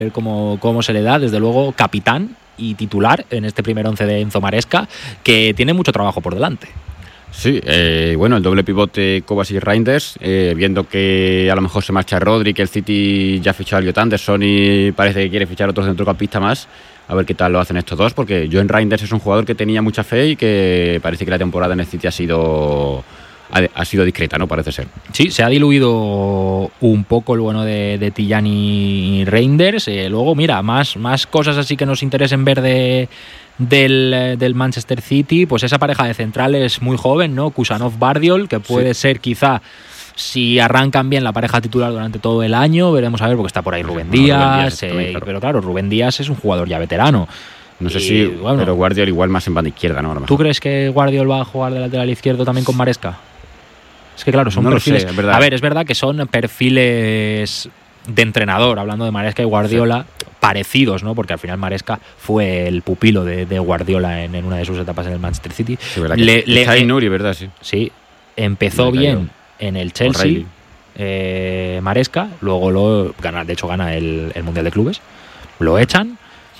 cómo se le da, desde luego, capitán y titular en este primer 11 de Enzo Maresca, que tiene mucho trabajo por delante. Sí, bueno, el doble pivote Kovacic-Reinders, viendo que a lo mejor se marcha Rodri, que el City ya ha fichado a Elliot Anderson y parece que quiere fichar otro centrocampista más, a ver qué tal lo hacen estos dos, porque Joen Reinders es un jugador que tenía mucha fe y que parece que la temporada en el City ha sido discreta, ¿no? Parece ser. Sí, se ha diluido un poco el bueno de Tijani Reinders. Luego, mira, más cosas así que nos interesen ver del Manchester City, pues esa pareja de centrales muy joven, ¿no? Kusanov-Bardiol, que puede ser quizá, si arrancan bien, la pareja titular durante todo el año. Veremos a ver, porque está por ahí Rubén Díaz, pero claro, Rubén Díaz es un jugador ya veterano. No sé si, bueno, pero Guardiol igual más en banda izquierda, ¿no? ¿Tú crees que Guardiol va a jugar de lateral izquierdo también con Maresca? Es que claro, son perfiles. Sé, a ver, es verdad que son perfiles de entrenador, hablando de Maresca y Guardiola, parecidos, ¿no? Porque al final Maresca fue el pupilo de Guardiola en una de sus etapas en el Manchester City. Sí, ¿verdad? Está Nuri, ¿verdad? Sí, empezó bien en el Chelsea, Maresca, luego gana el Mundial de Clubes, lo echan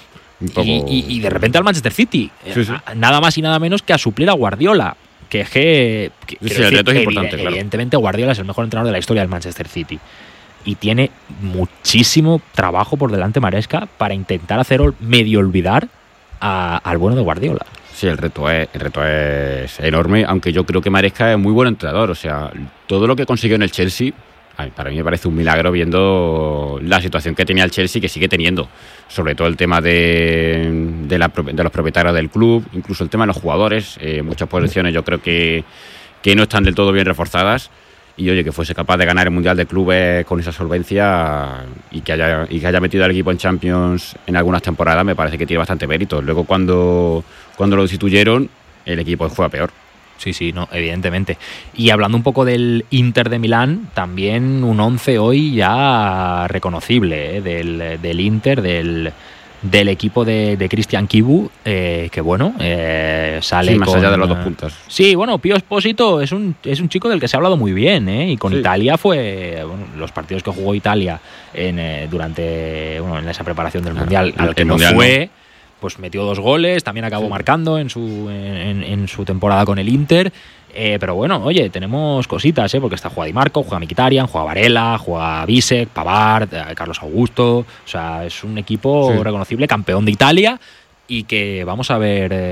y de repente al Manchester City, nada más y nada menos que a suplir a Guardiola. El reto es importante, evidentemente, claro. Guardiola es el mejor entrenador de la historia del Manchester City y tiene muchísimo trabajo por delante Maresca para intentar hacer medio olvidar al bueno de Guardiola. Sí, el reto es enorme, aunque yo creo que Maresca es muy buen entrenador. O sea, todo lo que consiguió en el Chelsea, para mí me parece un milagro, viendo la situación que tenía el Chelsea, que sigue teniendo, sobre todo el tema de los propietarios del club, incluso el tema de los jugadores. Muchas posiciones yo creo que no están del todo bien reforzadas, y oye, que fuese capaz de ganar el Mundial de Clubes con esa solvencia y que haya metido al equipo en Champions en algunas temporadas, me parece que tiene bastante mérito. Luego cuando lo destituyeron, el equipo juega peor. Sí, no, evidentemente. Y hablando un poco del Inter de Milán, también un 11 hoy ya reconocible, del Inter, del equipo de Cristian Chivu, que bueno, sale más allá de los dos puntos. Sí, bueno, Pio Esposito es un chico del que se ha hablado muy bien, y con Italia fue, bueno, los partidos que jugó Italia en esa preparación del Mundial, al que no fue, pues metió 2 goles, también acabó marcando en su temporada con el Inter. Pero bueno, oye, tenemos cositas, porque está Di Marco, juega Mkhitaryan, juega Varela, juega Bisek, Pavard, Carlos Augusto. O sea, es un equipo reconocible, campeón de Italia, y que vamos a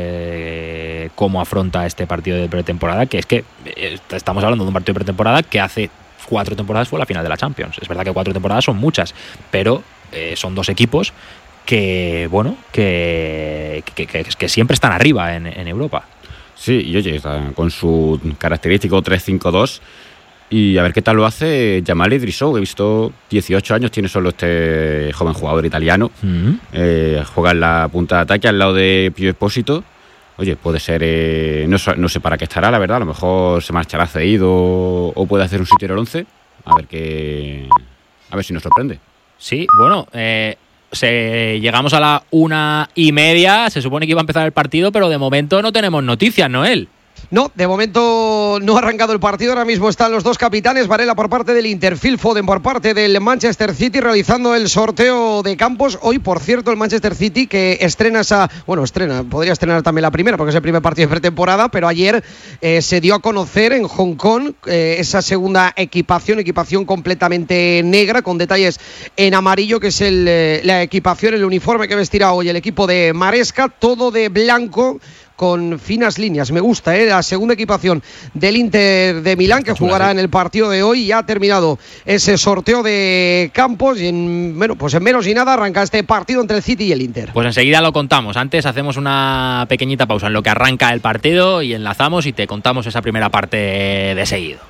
ver cómo afronta este partido de pretemporada, que es que estamos hablando de un partido de pretemporada que hace 4 temporadas fue la final de la Champions. Es verdad que 4 temporadas son muchas, pero son 2 equipos que, bueno, que siempre están arriba en Europa. Sí, y oye, con su característico 3-5-2, y a ver qué tal lo hace Jamal Idrissou, que he visto 18 años tiene solo este joven jugador italiano. Juega en la punta de ataque al lado de Pio Esposito. Oye, puede ser, no sé para qué estará, la verdad, a lo mejor se marchará cedido o puede hacer un sitio en el 11, a ver si nos sorprende. Sí, bueno, llegamos a la 1:30, se supone que iba a empezar el partido, pero de momento no tenemos noticias, Noel. No, de momento no ha arrancado el partido. Ahora mismo están los 2 capitanes, Varela por parte del Inter, Phil Foden por parte del Manchester City, realizando el sorteo de campos. Hoy, por cierto, el Manchester City, que podría estrenar también la primera, porque es el primer partido de pretemporada, pero ayer se dio a conocer en Hong Kong esa segunda equipación completamente negra, con detalles en amarillo, que es la equipación, el uniforme que vestirá hoy el equipo de Maresca, todo de blanco, con finas líneas. Me gusta, la segunda equipación del Inter de Milán, que jugará en el partido de hoy. Ya ha terminado ese sorteo de campos y en menos y nada arranca este partido entre el City y el Inter. Pues enseguida lo contamos. Antes hacemos una pequeñita pausa en lo que arranca el partido y enlazamos y te contamos esa primera parte de seguido.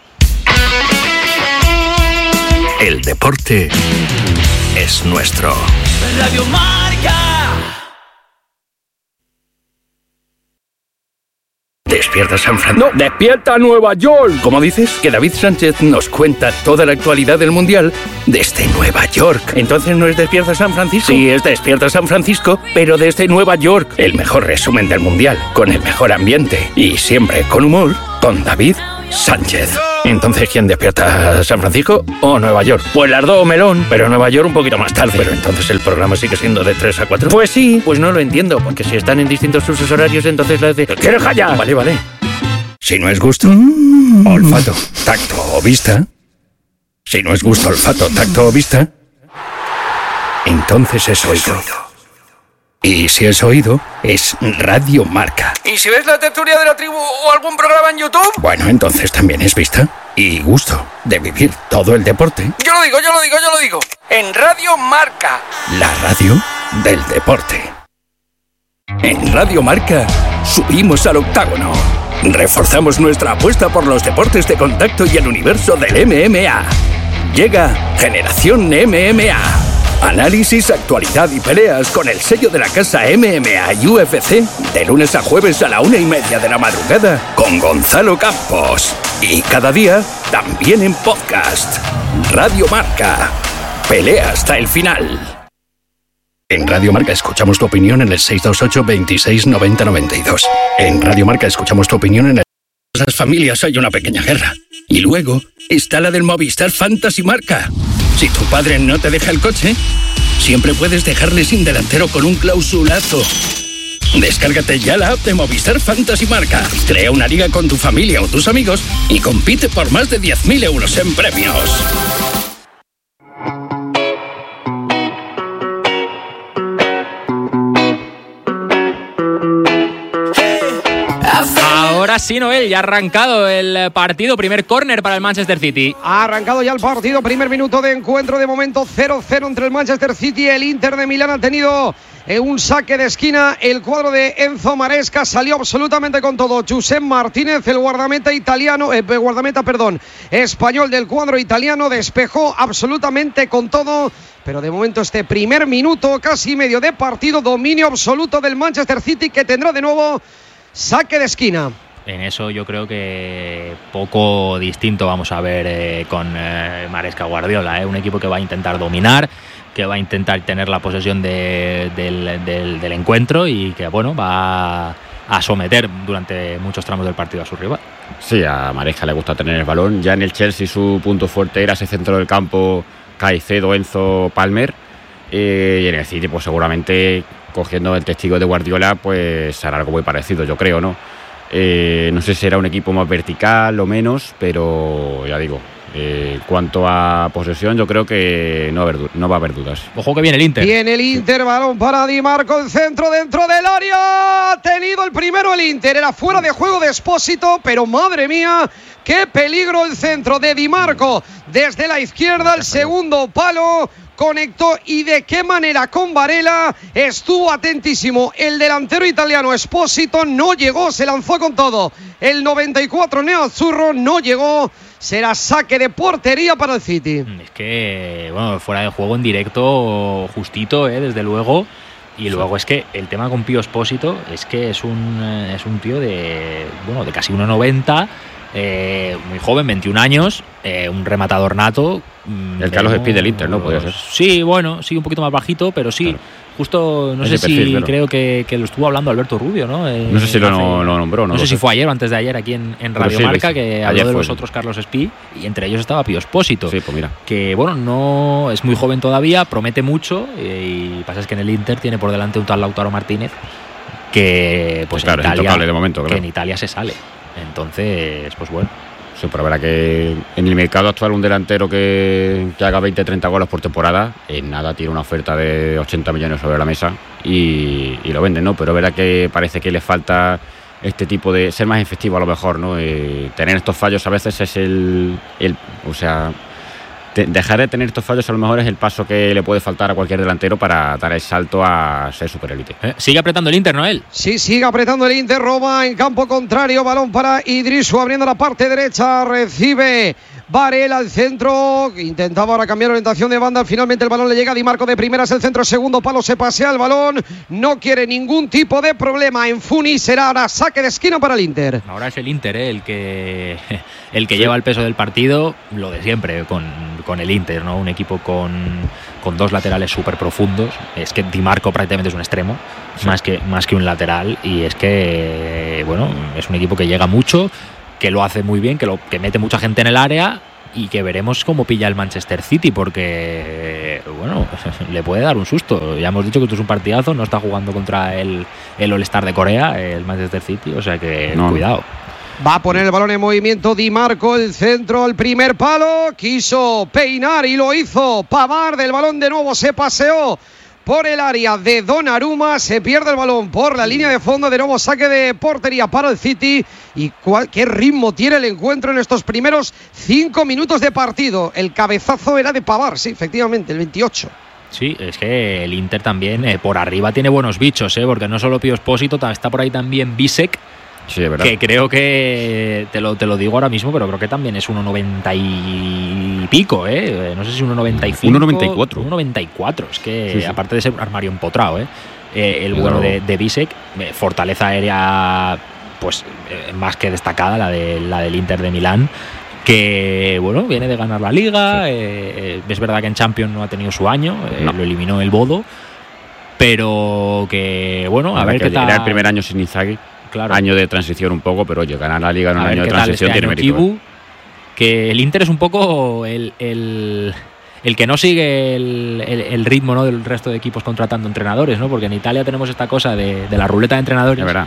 El deporte es nuestro. Radio Marca. ¿Despierta San Francisco? ¡No! ¡Despierta Nueva York! ¿Cómo dices? Que David Sánchez nos cuenta toda la actualidad del Mundial desde Nueva York. ¿Entonces no es Despierta San Francisco? Sí, es Despierta San Francisco, pero desde Nueva York. El mejor resumen del Mundial, con el mejor ambiente y siempre con humor, con David Sánchez. Entonces, ¿quién despierta? ¿San Francisco o Nueva York? Pues las dos, melón, pero Nueva York un poquito más tarde. Pero entonces el programa sigue siendo de 3 a 4. Pues sí, pues no lo entiendo, porque si están en distintos usos horarios, entonces la de... ¿Quieres callar? Vale. Si no es gusto, olfato, tacto o vista. Si no es gusto, olfato, tacto o vista, entonces es oído. Y si es oído, es Radio Marca. ¿Y si ves la tertulia de la tribu o algún programa en YouTube? Bueno, entonces también es vista y gusto de vivir todo el deporte. Yo lo digo. En Radio Marca. La radio del deporte. En Radio Marca subimos al octágono. Reforzamos nuestra apuesta por los deportes de contacto y el universo del MMA. Llega Generación MMA. Análisis, actualidad y peleas con el sello de la casa MMA y UFC de lunes a jueves a la 1:30 de la madrugada con Gonzalo Campos. Y cada día también en podcast. Radio Marca. Pelea hasta el final. En Radio Marca escuchamos tu opinión en el 628 26 90 92. En Radio Marca escuchamos tu opinión en el... Las familias hay una pequeña guerra. Y luego está la del Movistar Fantasy Marca. Si tu padre no te deja el coche, siempre puedes dejarle sin delantero con un clausulazo. Descárgate ya la app de Movistar Fantasy Marca. Crea una liga con tu familia o tus amigos y compite por más de 10.000 euros en premios. Ahora sí, Noel, ya ha arrancado el partido. Primer córner para el Manchester City. Ha arrancado ya el partido. Primer minuto de encuentro. De momento 0-0 entre el Manchester City y el Inter de Milán. Ha tenido un saque de esquina. El cuadro de Enzo Maresca salió absolutamente con todo. Josep Martínez, el guardameta español del cuadro italiano, despejó absolutamente con todo. Pero de momento este primer minuto, casi medio de partido, dominio absoluto del Manchester City, que tendrá de nuevo saque de esquina. En eso yo creo que poco distinto vamos a ver con Maresca Guardiola, un equipo que va a intentar dominar, que va a intentar tener la posesión del encuentro y que va a someter durante muchos tramos del partido a su rival. Sí, a Maresca le gusta tener el balón. Ya en el Chelsea su punto fuerte era ese centro del campo, Caicedo, Enzo, Palmer, y en el City pues seguramente, cogiendo el testigo de Guardiola, pues hará algo muy parecido, yo creo, ¿no? No sé si será un equipo más vertical o menos, pero ya digo, en cuanto a posesión, yo creo que no va a haber dudas. Ojo que viene el Inter. Viene el Inter, balón para Di Marco, el centro dentro del área. Ha tenido el primero el Inter, era fuera de juego de Expósito, pero madre mía, qué peligro el centro de Di Marco. Desde la izquierda, el segundo palo. Conectó y de qué manera con Varela, estuvo atentísimo el delantero italiano Expósito, no llegó, se lanzó con todo. El 94 Neoazzurro no llegó, será saque de portería para el City. Es que, fuera de juego en directo, justito, desde luego. Y luego es que el tema con Pío Expósito es que es un tío de casi 1,90, muy joven, 21 años, un rematador nato. El Carlos Espí del Inter, ¿no? Podría ser. Sí, sí, un poquito más bajito, pero sí. Claro. Justo, no sé si creo que lo estuvo hablando Alberto Rubio, ¿no? No sé si lo nombró, ¿no? No sé si fue ayer o antes de ayer aquí en Radio Marca, que habló de los otros Carlos Espí, y entre ellos estaba Pío Expósito. Sí, pues mira. Que, no es muy joven todavía, promete mucho, y pasa es que en el Inter tiene por delante un tal Lautaro Martínez, que pues claro, en Italia, de momento, claro. Que en Italia se sale. Entonces, pues bueno. Sí, pero verá que en el mercado actual un delantero que haga 20-30 goles por temporada, en nada tiene una oferta de 80 millones sobre la mesa y lo venden, ¿no? Pero verá que parece que le falta este tipo de... ser más efectivo a lo mejor, ¿no? Tener estos fallos a veces es dejar de tener estos fallos a lo mejor es el paso que le puede faltar a cualquier delantero para dar el salto a ser superélite. Sigue apretando el Inter, Noel. Sí, sigue apretando el Inter, roba en campo contrario, balón para Idrisu abriendo la parte derecha, recibe Varela al centro, intentaba ahora cambiar orientación de banda, finalmente el balón le llega a Di Marco de primeras, el centro, segundo palo, se pasea el balón, no quiere ningún tipo de problema en Funi, será ahora saque de esquina para el Inter. Ahora es el Inter el que lleva el peso del partido, lo de siempre con el Inter, ¿no? Un equipo con dos laterales súper profundos, es que Di Marco prácticamente es un extremo, sí, más que un lateral, y es que es un equipo que llega mucho, que lo hace muy bien, que mete mucha gente en el área y que veremos cómo pilla el Manchester City, porque bueno, le puede dar un susto. Ya hemos dicho que esto es un partidazo, no está jugando contra el All-Star de Corea, el Manchester City, o sea que cuidado. Va a poner el balón en movimiento Di Marco, el centro al primer palo, quiso peinar y lo hizo Pavard, el balón de nuevo se paseó por el área de Donnarumma, se pierde el balón por la línea de fondo, de nuevo saque de portería para el City. Y qué ritmo tiene el encuentro en estos primeros 5 minutos de partido. El cabezazo era de Pavard, sí, efectivamente, el 28. Sí, es que el Inter también por arriba tiene buenos bichos, porque no solo Pío Expósito, está por ahí también Bisek. Sí, es verdad. Que creo que, te lo digo ahora mismo, pero creo que también es 1,90 y pico, no sé si 1,95. 1,94. 1,94, es que sí. Aparte de ser un armario empotrado, el bueno de Bisek, fortaleza aérea pues más que destacada, la del Inter de Milán, que bueno, viene de ganar la Liga, sí. Es verdad que en Champions no ha tenido su año, lo eliminó el Bodo, pero que bueno, a ver qué tal. Era el primer año sin Inzaghi. Claro. Año de transición un poco, pero oye, ganar la Liga en un año de transición tiene mérito. Kibu, que el Inter es un poco el que no sigue el ritmo, ¿no?, del resto de equipos contratando entrenadores, ¿no? Porque en Italia tenemos esta cosa de la ruleta de entrenadores. Es verdad.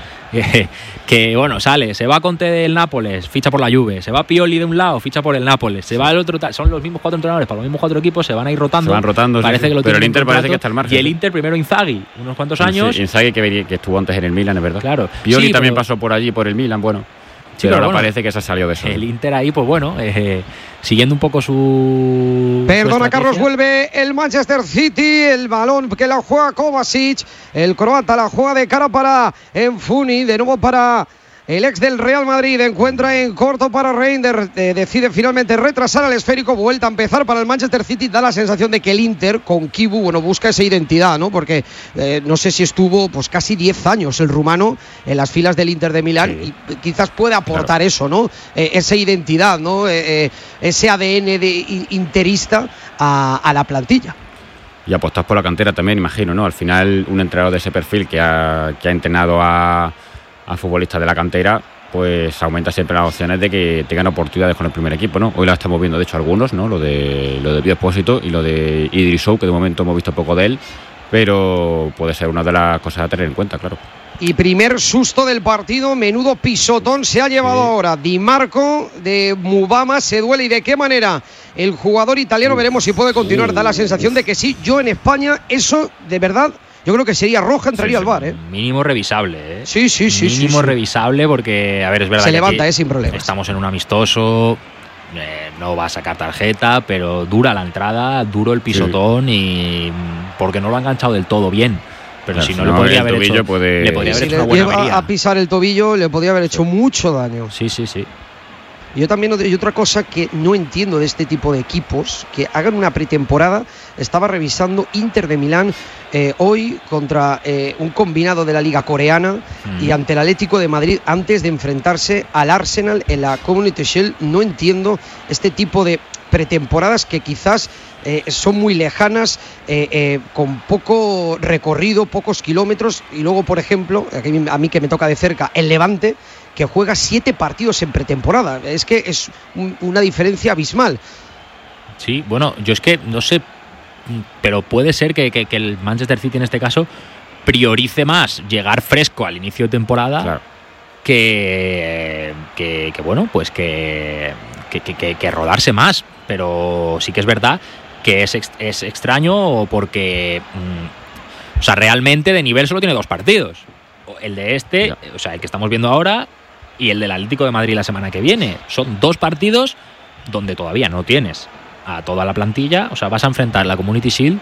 Que bueno, se va Conte del Nápoles, ficha por la Juve, se va Pioli de un lado, ficha por el Nápoles, se va el otro, son los mismos 4 entrenadores para los mismos 4 equipos, se van a ir rotando. Se van rotando, parece que lo pero el Inter parece que está al margen. Y el Inter primero Inzaghi, unos cuantos años. Sí, Inzaghi que estuvo antes en el Milan, es verdad. Claro. Pioli también pasó por allí, por el Milan, bueno. Sí, pero ahora bueno, parece que se ha salido de eso. El Inter ahí, pues bueno, siguiendo un poco su... Perdona, Carlos, vuelve el Manchester City, el balón que la juega Kovacic, el croata la juega de cara para Enfuni, de nuevo para el ex del Real Madrid, encuentra en corto para Reinders, decide finalmente retrasar al esférico, vuelta a empezar para el Manchester City. Da la sensación de que el Inter con Kibu, bueno, busca esa identidad, ¿no? Porque no sé si estuvo pues casi 10 años el rumano en las filas del Inter de Milán, sí. Y quizás puede aportar eso, ¿no? Esa identidad, ¿no? Ese ADN de interista a la plantilla. Y apostar por la cantera también, imagino, ¿no? Al final, un entrenador de ese perfil que ha entrenado a futbolistas de la cantera, pues aumenta siempre las opciones de que tengan oportunidades con el primer equipo, ¿no? Hoy la estamos viendo, de hecho, algunos, ¿no? Lo de Pío Expósito y lo de Idrissou, que de momento hemos visto poco de él, pero puede ser una de las cosas a tener en cuenta, claro. Y primer susto del partido, menudo pisotón se ha llevado ahora Di Marco de Mubama, se duele, y de qué manera el jugador italiano, veremos si puede continuar. Da la sensación de que sí. Yo en España, eso de verdad, yo creo que sería roja, entraría al VAR, Mínimo revisable, Sí. Mínimo revisable, porque, a ver, es verdad se que levanta, sin problemas. Estamos en un amistoso, no va a sacar tarjeta, pero dura la entrada, duro el pisotón, y porque no lo ha enganchado del todo bien. Pero claro, si no, le podría haber hecho, le podría haber hecho una buena avería. A pisar el tobillo le podría haber hecho mucho daño. Sí. Yo también, y otra cosa que no entiendo de este tipo de equipos, que hagan una pretemporada. Estaba revisando Inter de Milán hoy contra un combinado de la Liga Coreana y ante el Atlético de Madrid antes de enfrentarse al Arsenal en la Community Shield. No entiendo este tipo de pretemporadas que quizás son muy lejanas, con poco recorrido, pocos kilómetros. Y luego, por ejemplo, a mí que me toca de cerca, el Levante, que juega 7 partidos en pretemporada. Es que es una diferencia abismal. Sí, bueno, yo es que no sé, pero puede ser que el Manchester City en este caso priorice más llegar fresco al inicio de temporada, claro, que bueno, pues que rodarse más. Pero sí que es verdad que es extraño, porque o sea, realmente de nivel solo tiene 2 partidos. El de o sea, el que estamos viendo ahora, y el del Atlético de Madrid la semana que viene. Son 2 partidos donde todavía no tienes a toda la plantilla. O sea, vas a enfrentar la Community Shield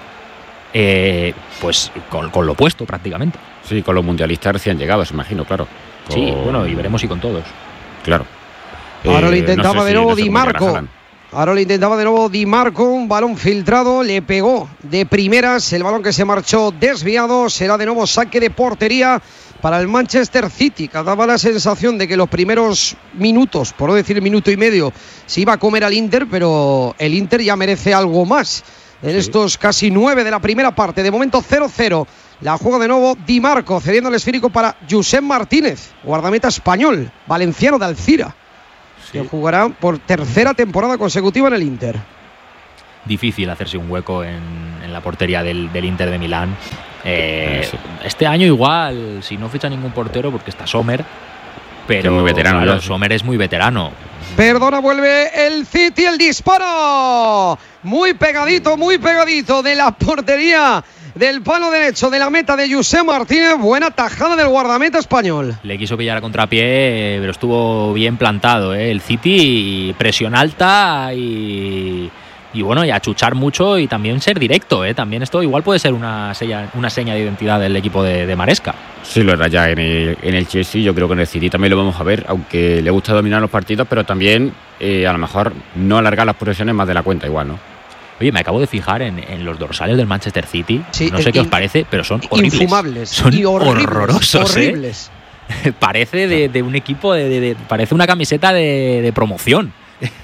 pues con lo opuesto prácticamente. Sí, con los mundialistas recién llegados, imagino, claro. Sí, bueno, y veremos si con todos. Claro. Ahora lo intentaba de nuevo Di Marco. Ahora lo intentaba de nuevo Di Marco, un balón filtrado, le pegó de primeras, el balón que se marchó desviado, será de nuevo saque de portería para el Manchester City, que daba la sensación de que los primeros minutos, por no decir minuto y medio, se iba a comer al Inter, pero el Inter ya merece algo más en estos casi 9 de la primera parte. De momento 0-0, la juega de nuevo Di Marco, cediendo el esférico para Josep Martínez, guardameta español, valenciano de Alcira. que jugará por tercera temporada consecutiva en el Inter. Difícil hacerse un hueco en la portería del Inter de Milán. Este año igual, si no ficha ningún portero, porque está Sommer, pero es muy veterano, claro, Sommer es muy veterano. Perdona, vuelve el City, el disparo. Muy pegadito de la portería del palo derecho de la meta de José Martínez. Buena tajada del guardameta español. Le quiso pillar a contrapié, pero estuvo bien plantado, ¿eh? El City, presión alta y bueno, y achuchar mucho y también ser directo, ¿eh? También esto igual puede ser una seña de identidad del equipo de Maresca. Sí, lo era ya en el Chelsea. Yo creo que en el City también lo vamos a ver, aunque le gusta dominar los partidos, pero también a lo mejor no alargar las posesiones más de la cuenta igual, ¿no? Oye, me acabo de fijar en los dorsales del Manchester City. Sí, no sé qué os parece, pero son horribles. Infumables. Son y horrorosos. Horribles. Parece de un equipo parece una camiseta de promoción.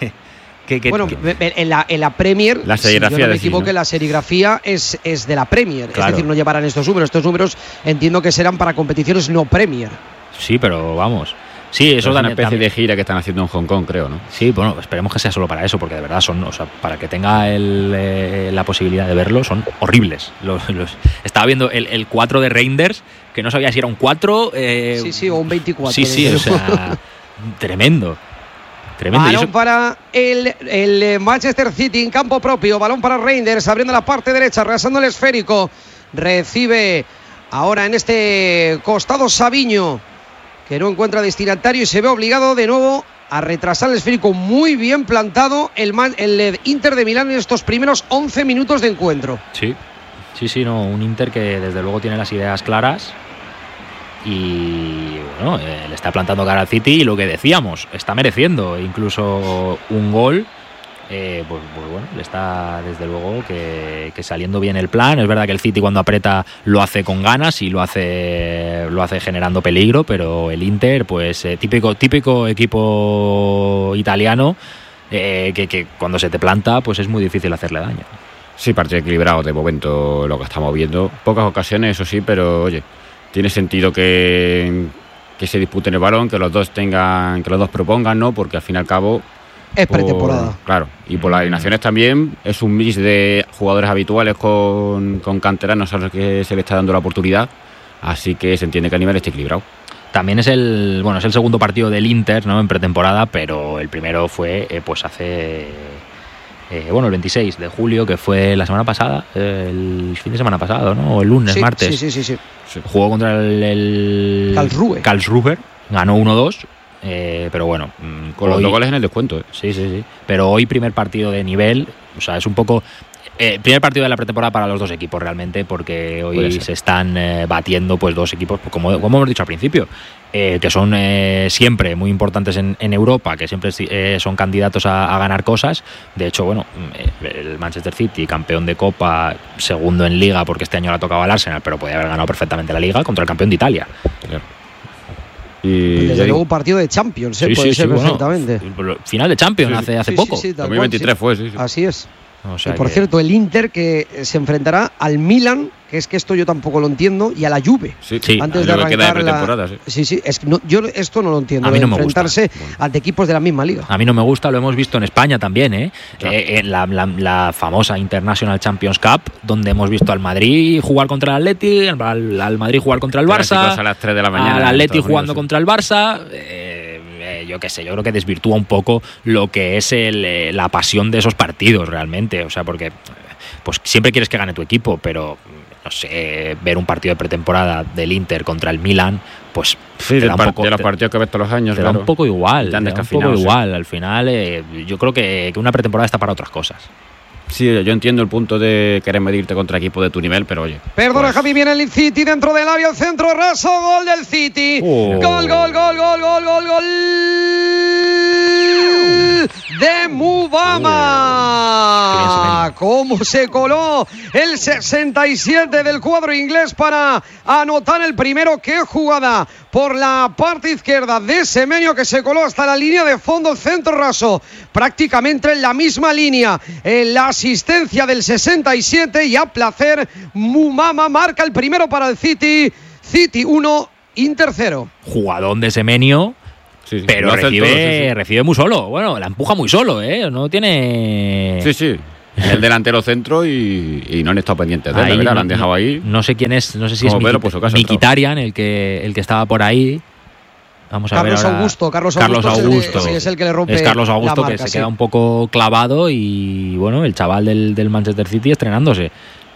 En la Premier, la serigrafía, si yo no me equivoco, la serigrafía es de la Premier. Claro. Es decir, no llevarán estos números. Estos números entiendo que serán para competiciones no Premier. Sí, pero vamos. Sí, eso es una especie de gira que están haciendo en Hong Kong, creo, ¿no? Sí, bueno, esperemos que sea solo para eso, porque de verdad son, o sea, para que tenga la posibilidad de verlo, son horribles. Estaba viendo el 4 de Reinders, que no sabía si era un 4. Sí, o un 24. Sí, o sea, tremendo. Balón para el Manchester City en campo propio. Balón para Reinders, abriendo la parte derecha, rasando el esférico. Recibe ahora en este costado Savinho, que no encuentra destinatario y se ve obligado de nuevo a retrasar el esférico. Muy bien plantado el Inter de Milán en estos primeros 11 minutos de encuentro. Sí, no, un Inter que desde luego tiene las ideas claras. Y bueno, le está plantando cara al City y lo que decíamos, está mereciendo incluso un gol. Pues bueno, le está desde luego que saliendo bien el plan. Es verdad que el City cuando aprieta lo hace con ganas y lo hace generando peligro, pero el Inter, pues típico equipo italiano que cuando se te planta, pues es muy difícil hacerle daño. Sí, partido equilibrado de momento lo que estamos viendo. Pocas ocasiones, eso sí, pero oye, tiene sentido que se disputen el balón, que los dos propongan, ¿no? Porque al fin y al cabo es pretemporada. Claro, y por las alineaciones también es un mix de jugadores habituales con canteranos a los que se le está dando la oportunidad, así que se entiende que a nivel está equilibrado. También es el segundo partido del Inter, ¿no? En pretemporada, pero el primero fue pues hace el 26 de julio, que fue la semana pasada, el fin de semana pasado, ¿no? O el lunes, martes. Sí. Jugó contra el Karlsruhe, ganó 1-2. Pero bueno, con los 2 goles en el descuento. Sí. Pero hoy primer partido de nivel, o sea, es un poco primer partido de la pretemporada para los dos equipos realmente, porque hoy se están batiendo pues dos equipos, como hemos dicho al principio, que son siempre muy importantes en Europa, que siempre son candidatos a ganar cosas. De hecho, bueno, el Manchester City, campeón de Copa, segundo en Liga, porque este año le ha tocado al Arsenal, pero podía haber ganado perfectamente la Liga contra el campeón de Italia. Claro. Y desde luego un partido de Champions, puede ser perfectamente. Bueno, final de Champions hace poco. 2023 fue, sí. Así es. O sea, y por cierto, el Inter que se enfrentará al Milan, que es que esto yo tampoco lo entiendo, y a la Juve. Sí, antes de arrancar la... Sí, es que yo esto no lo entiendo. A mí no enfrentarse ante equipos de la misma liga. A mí no me gusta, lo hemos visto en España también, la famosa International Champions Cup, donde hemos visto al Madrid jugar contra el Atleti, al Madrid jugar contra el Barça, a las 3 de la mañana, al Atleti jugando contra el Barça. Yo qué sé, yo creo que desvirtúa un poco lo que es la pasión de esos partidos realmente, o sea, porque pues siempre quieres que gane tu equipo, pero no sé, ver un partido de pretemporada del Inter contra el Milan, pues sí, de los partidos que ves todos los años, da un poco igual, al final yo creo que una pretemporada está para otras cosas. Sí, yo entiendo el punto de querer medirte contra equipos de tu nivel, pero oye. Perdona, Javi, viene el City dentro del área, el centro raso, gol del City. Gol de Mubama. Cómo se coló el 67 del cuadro inglés para anotar el primero. Qué jugada por la parte izquierda de Semenyo, que se coló hasta la línea de fondo, el centro raso, prácticamente en la misma línea. La asistencia del 67 y a placer Mubama marca el primero para el City. City 1, Inter 0. Jugadón de Semenyo, Sí, pero recibe muy solo. Bueno, la empuja muy solo, ¿eh? No tiene... Sí. El delantero centro y no han estado pendientes de él, la han dejado ahí. No sé quién es, no sé si es Mkhitaryan el que estaba por ahí. Vamos a ver ahora. Carlos Augusto. Es el que le rompe. Es Carlos Augusto, la marca, que se queda un poco clavado y bueno, el chaval del Manchester City estrenándose.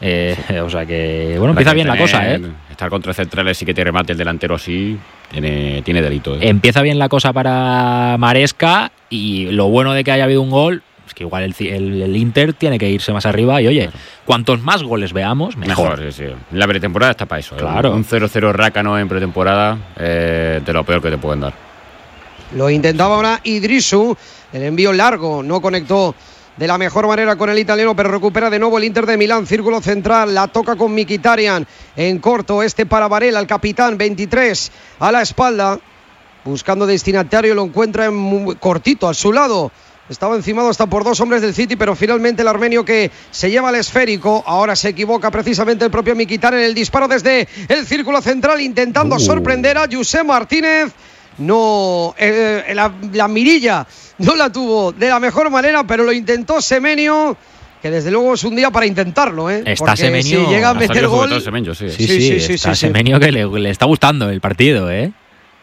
O sea que, bueno, empieza bien la cosa, ¿eh? Estar contra centrales sí que te remate el delantero así, tiene delito. Empieza bien la cosa para Maresca y lo bueno de que haya habido un gol es que igual el Inter tiene que irse más arriba y oye, cuantos más goles veamos, mejor. Sí. La pretemporada está para eso. Claro. Un 0-0 rácano en pretemporada de lo peor que te pueden dar. Lo intentaba ahora Idrisu, el envío largo, no conectó de la mejor manera con el italiano, pero recupera de nuevo el Inter de Milán, círculo central, la toca con Mkhitaryan en corto, para Varela, el capitán, 23 a la espalda, buscando destinatario, lo encuentra cortito a su lado. Estaba encimado hasta por 2 hombres del City, pero finalmente el armenio que se lleva el esférico. Ahora se equivoca precisamente el propio Mkhitaryan en el disparo desde el círculo central, intentando sorprender a Josep Martínez. No, la mirilla no la tuvo de la mejor manera, pero lo intentó Semenyo, que desde luego es un día para intentarlo, ¿eh? Está Semenyo, si llega a meter gol. Sí, Semenyo que le está gustando el partido, ¿eh?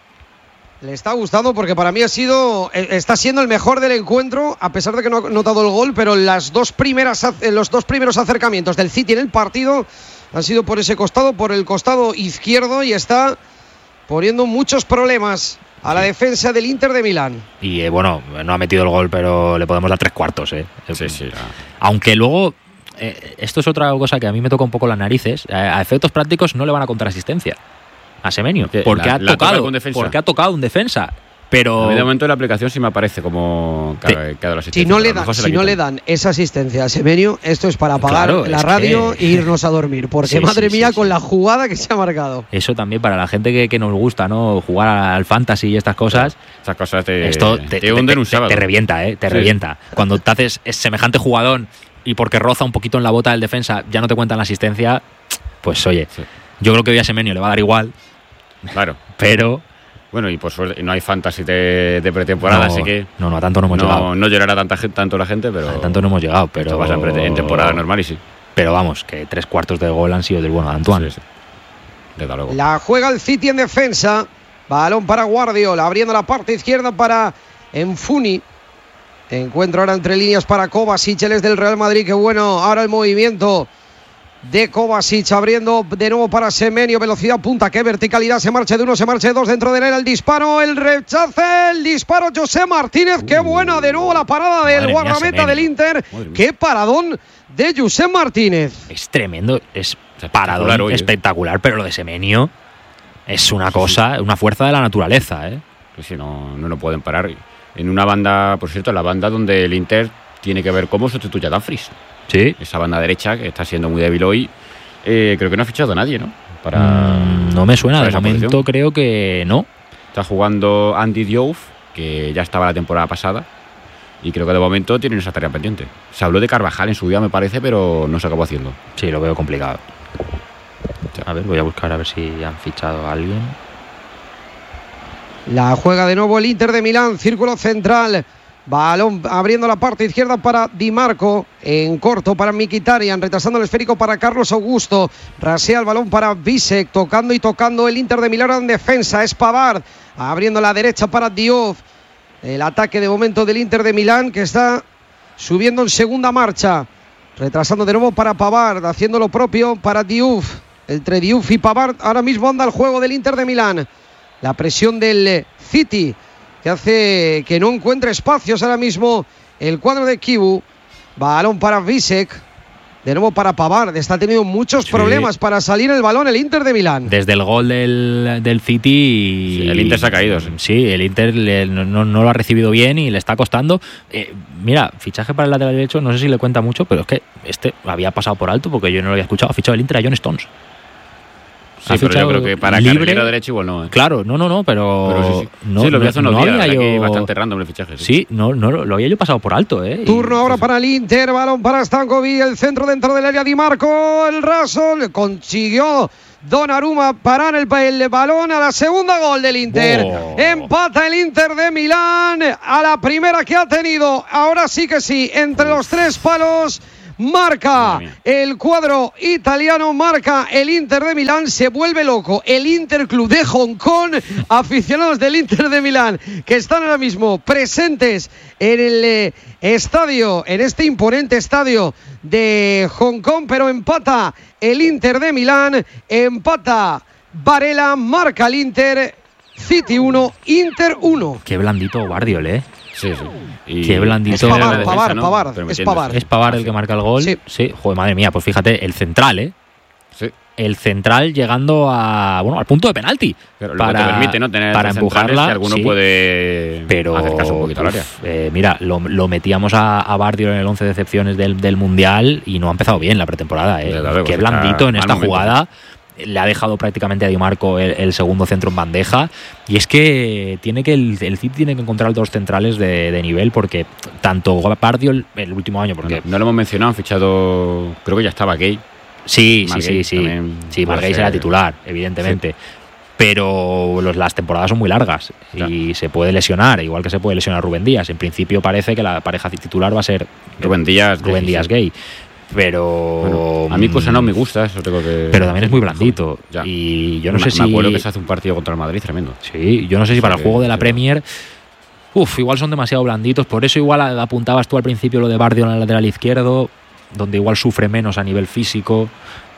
Le está gustando porque para mí está siendo el mejor del encuentro, a pesar de que no ha notado el gol, pero los dos primeros acercamientos del City en el partido han sido por ese costado, por el costado izquierdo, y está poniendo muchos problemas a la defensa del Inter de Milán. Y bueno, no ha metido el gol, pero le podemos dar 3 cuartos, ¿eh? Sí. Aunque luego, esto es otra cosa que a mí me toca un poco las narices, a efectos prácticos no le van a contar asistencia a Semenyo, porque ha tocado un defensa. Pero a mí de momento en la aplicación sí me aparece como que ha dado la asistencia. Si no le dan esa asistencia a Semenyo, esto es para apagar la radio e irnos a dormir, porque madre mía, con la jugada que se ha marcado. Eso también para la gente que nos gusta, ¿no? Jugar al fantasy y estas cosas. Estas cosas te hunden un sábado. Te revienta, te revienta. Cuando te haces semejante jugadón y porque roza un poquito en la bota del defensa ya no te cuentan la asistencia, pues oye, yo creo que hoy a Semenyo le va a dar igual. Claro. Pero bueno, y por suerte no hay fantasy de pretemporada, así que no, a tanto no hemos llegado. No llorará tanto la gente, pero a tanto no hemos llegado, pero vas en temporada normal y sí. Pero vamos, que 3 cuartos de gol han sido del bueno de Antoine. Sí. Desde luego. La juega el City en defensa. Balón para Guardiola, abriendo la parte izquierda para Enfuni. Encuentro ahora entre líneas para Kovacic, él es del Real Madrid. Qué bueno, ahora el movimiento de Kovacic, abriendo de nuevo para Semenyo, velocidad punta, qué verticalidad, se marcha de 1, se marcha de 2, dentro de él el disparo, el rechace, el disparo, Josep Martínez, qué buena de nuevo la parada del guardameta del Inter, qué paradón de Josep Martínez. Es tremendo, es paradón espectacular, pero lo de Semenyo es una cosa, una fuerza de la naturaleza, ¿eh? Sí, no pueden parar. En una banda, por cierto, la banda donde el Inter tiene que ver cómo sustituye a Dumfries. Sí. Esa banda derecha que está siendo muy débil hoy, creo que no ha fichado a nadie, ¿no? No me suena, de momento posición. Creo que no. Está jugando Andy Diouf, que ya estaba la temporada pasada, y creo que de momento tienen esa tarea pendiente. Se habló de Carvajal en su día, me parece, pero no se acabó haciendo. Sí, lo veo complicado. A ver, voy a buscar a ver si han fichado a alguien. La juega de nuevo el Inter de Milán, círculo central. Balón abriendo la parte izquierda para Di Marco, en corto para Mkhitaryan, retrasando el esférico para Carlos Augusto, rasea el balón para Bisek, tocando el Inter de Milán en defensa, es Pavard, abriendo la derecha para Diouf, el ataque de momento del Inter de Milán que está subiendo en segunda marcha, retrasando de nuevo para Pavard, haciendo lo propio para Diouf, entre Diouf y Pavard ahora mismo anda el juego del Inter de Milán, la presión del City, que hace que no encuentre espacios ahora mismo el cuadro de Kibu. Balón para Bisek, de nuevo para Pavard, está teniendo muchos problemas para salir el balón el Inter de Milán. Desde el gol del City el Inter se ha caído. Sí, el Inter no lo ha recibido bien y le está costando. Mira, fichaje para el lateral derecho, no sé si le cuenta mucho, pero es que había pasado por alto porque yo no lo había escuchado. Ha fichado el Inter a John Stones. Sí, pero yo creo que para libre, carrilero derecho igual no. Claro, no, pero sí. no, sí, lo vi hace unos días, había yo bastante random el fichaje. Sí, no, lo había yo pasado por alto, Turno ahora para el Inter, balón para Stankovic, el centro dentro del área, Di Marco, el raso, consiguió Donnarumma parar el balón a la segunda, gol del Inter. Empata el Inter de Milán a la primera que ha tenido. Ahora sí que sí, entre los tres palos. Marca el cuadro italiano, marca el Inter de Milán, se vuelve loco el Interclub de Hong Kong, aficionados del Inter de Milán que están ahora mismo presentes en el estadio, en este imponente estadio de Hong Kong, pero empata el Inter de Milán, empata Varela, marca el Inter, City 1, Inter 1. Qué blandito Guardiola, Sí. Y qué blandito. Es Pavard. Es Pavard el que marca el gol. Sí. Joder, madre mía, pues fíjate, el central, Sí. El central llegando al punto de penalti. Pero lo que te permite, ¿no? Tener para empujarla. Si alguno puede acercarse un poquito al área. Mira, lo metíamos a Guardiola en el 11 de excepciones del Mundial y no ha empezado bien la pretemporada. Qué blandito en esta jugada. Le ha dejado prácticamente a Di Marco el segundo centro en bandeja, y es que el City tiene que encontrar dos centrales de nivel, porque tanto Guardiola el último año, porque no lo hemos mencionado, han fichado, creo que ya estaba Gay. Sí, Margay será titular, evidentemente. Pero las temporadas son muy largas y se puede lesionar, igual que se puede lesionar Rubén Díaz. En principio parece que la pareja titular va a ser Rubén Díaz Gay. Pero bueno, a mí pues no me gusta eso, tengo que. Pero también es muy blandito. Y yo no sé si. Me acuerdo que se hace un partido contra el Madrid tremendo. Sí, yo no sé si para el juego de la Premier. Igual son demasiado blanditos. Por eso igual apuntabas tú al principio lo de Bardio en el lateral izquierdo, donde igual sufre menos a nivel físico.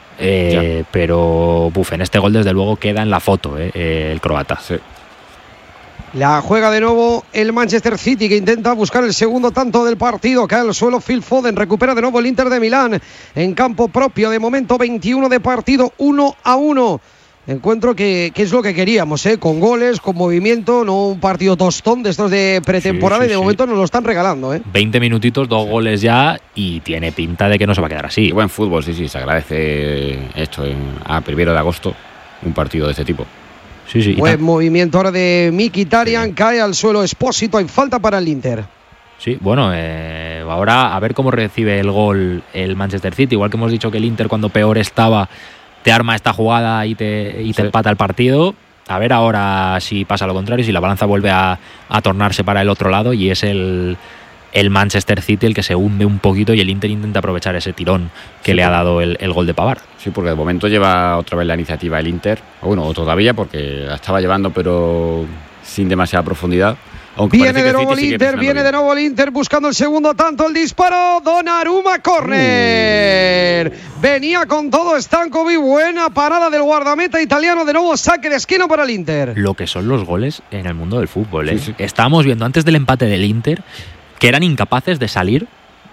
Pero en este gol desde luego queda en la foto el croata. Sí. La juega de nuevo el Manchester City, que intenta buscar el segundo tanto del partido. Cae al suelo Phil Foden, recupera de nuevo el Inter de Milán en campo propio. De momento 21 de partido, 1-1. Encuentro que es lo que queríamos, con goles, con movimiento, no un partido tostón de estos de pretemporada, y de momento nos lo están regalando. 20 minutitos, 2 goles ya, y tiene pinta de que no se va a quedar así. Y buen fútbol, sí, se agradece esto a 1 de agosto, un partido de este tipo. Sí. Buen movimiento ahora de Mkhitaryan, cae al suelo Expósito, hay falta para el Inter. Sí, bueno, ahora a ver cómo recibe el gol el Manchester City. Igual que hemos dicho que el Inter cuando peor estaba te arma esta jugada y te empata el partido. A ver ahora si pasa lo contrario, si la balanza vuelve a tornarse para el otro lado y es el Manchester City el que se hunde un poquito y el Inter intenta aprovechar ese tirón que le ha dado el gol de Pavard. Sí, porque de momento lleva otra vez la iniciativa el Inter, o todavía, porque la estaba llevando pero sin demasiada profundidad. Viene de nuevo el Inter buscando el segundo tanto, el disparo, Donnarumma, córner. Venía con todo Stankovic, buena parada del guardameta italiano, de nuevo saque de esquina para el Inter. Lo que son los goles en el mundo del fútbol, Sí. Estábamos viendo antes del empate del Inter que eran incapaces de salir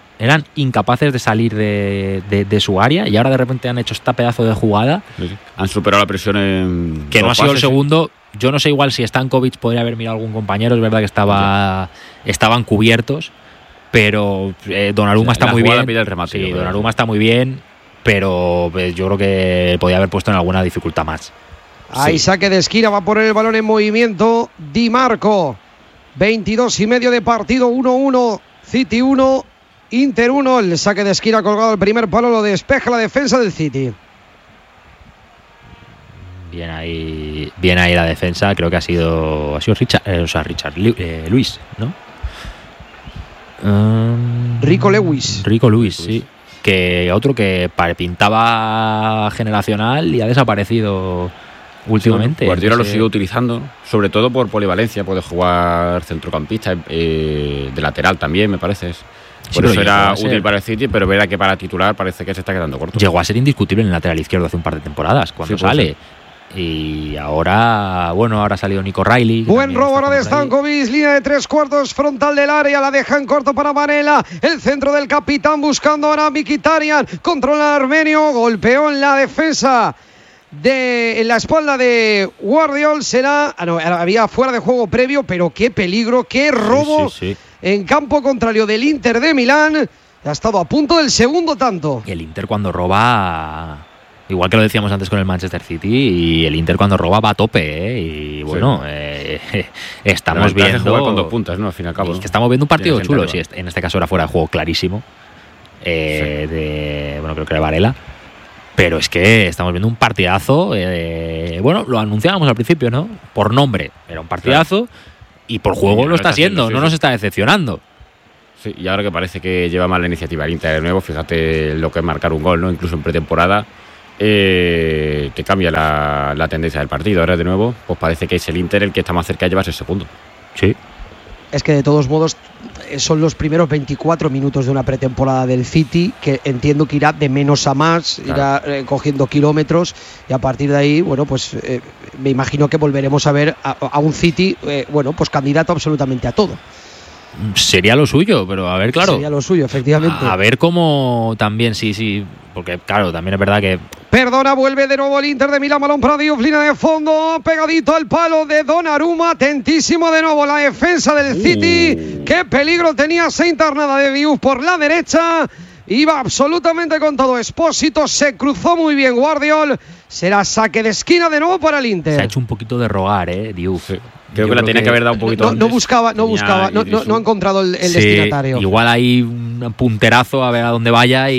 de su área, y ahora de repente han hecho esta pedazo de jugada. Sí. Han superado la presión en que no ha sido el segundo. Yo no sé igual si Stankovic podría haber mirado a algún compañero, es verdad que estaban cubiertos, pero Donnarumma está muy bien. Pide el remate, Donnarumma está muy bien, pero yo creo que podía haber puesto en alguna dificultad más. Ahí saque de esquina, va a poner el balón en movimiento Di Marco. 22:30 de partido, 1-1, City 1, Inter 1. El saque de esquina colgado al primer palo, lo despeja la defensa del City. Bien ahí la defensa, creo que ha sido Luis, ¿no? Rico Lewis, sí. Que otro que pintaba generacional y ha desaparecido últimamente. Guardiola lo sigue utilizando, sobre todo por polivalencia, puede jugar centrocampista, de lateral también, me parece. Por eso era útil para el City, pero verá que para titular parece que se está quedando corto. Llegó a ser indiscutible en el lateral izquierdo hace un par de temporadas, cuando sale. Y ahora ha salido Nico Riley. Buen robo ahora de Stankovic, línea de 3/4 frontal del área, la deja en corto para Varela, el centro del capitán buscando ahora a Mkhitaryan, controla al armenio, golpeó en la defensa en la espalda de Guardiola. Había fuera de juego previo, pero qué peligro, qué robo en campo contrario del Inter de Milán. Ha estado a punto del segundo tanto. El Inter cuando roba Igual que lo decíamos antes con el Manchester City, y el Inter cuando roba va a tope, y bueno, estamos viendo... jugar con 2 puntas, ¿no? Al fin y al cabo, ¿no? Que estamos viendo un partido chulo, sí, en este caso era fuera de juego clarísimo, creo que era Varela, pero es que estamos viendo un partidazo, bueno, lo anunciábamos al principio, ¿no? Por nombre era un partidazo, y por juego lo está siendo, no nos está decepcionando. Sí, y ahora que parece que lleva más la iniciativa el Inter de nuevo, fíjate lo que es marcar un gol, ¿no? Incluso en pretemporada, te cambia la tendencia del partido. Ahora de nuevo, pues parece que es el Inter el que está más cerca de llevarse el segundo. Sí. Es que de todos modos son los primeros 24 minutos de una pretemporada del City, que entiendo que irá de menos a más, claro. Irá cogiendo kilómetros, y a partir de ahí, bueno, pues me imagino que volveremos a ver a un City, bueno, pues candidato absolutamente a todo. Sería lo suyo, pero a ver, claro. Sería lo suyo, efectivamente. A ver cómo también, sí, porque claro, también es verdad que... Perdona, vuelve de nuevo el Inter de Milán, balón para Diouf, línea de fondo, pegadito al palo de Donnarumma, atentísimo de nuevo la defensa del City. Qué peligro tenía esa internada de Diouf por la derecha. Iba absolutamente con todo Expósito, se cruzó muy bien Guardiol. Será saque de esquina de nuevo para el Inter. Se ha hecho un poquito de rogar, Diouf. Creo que la tenía que haber dado un poquito antes. No buscaba, no ha encontrado el destinatario. Igual hay un punterazo a ver a dónde vaya,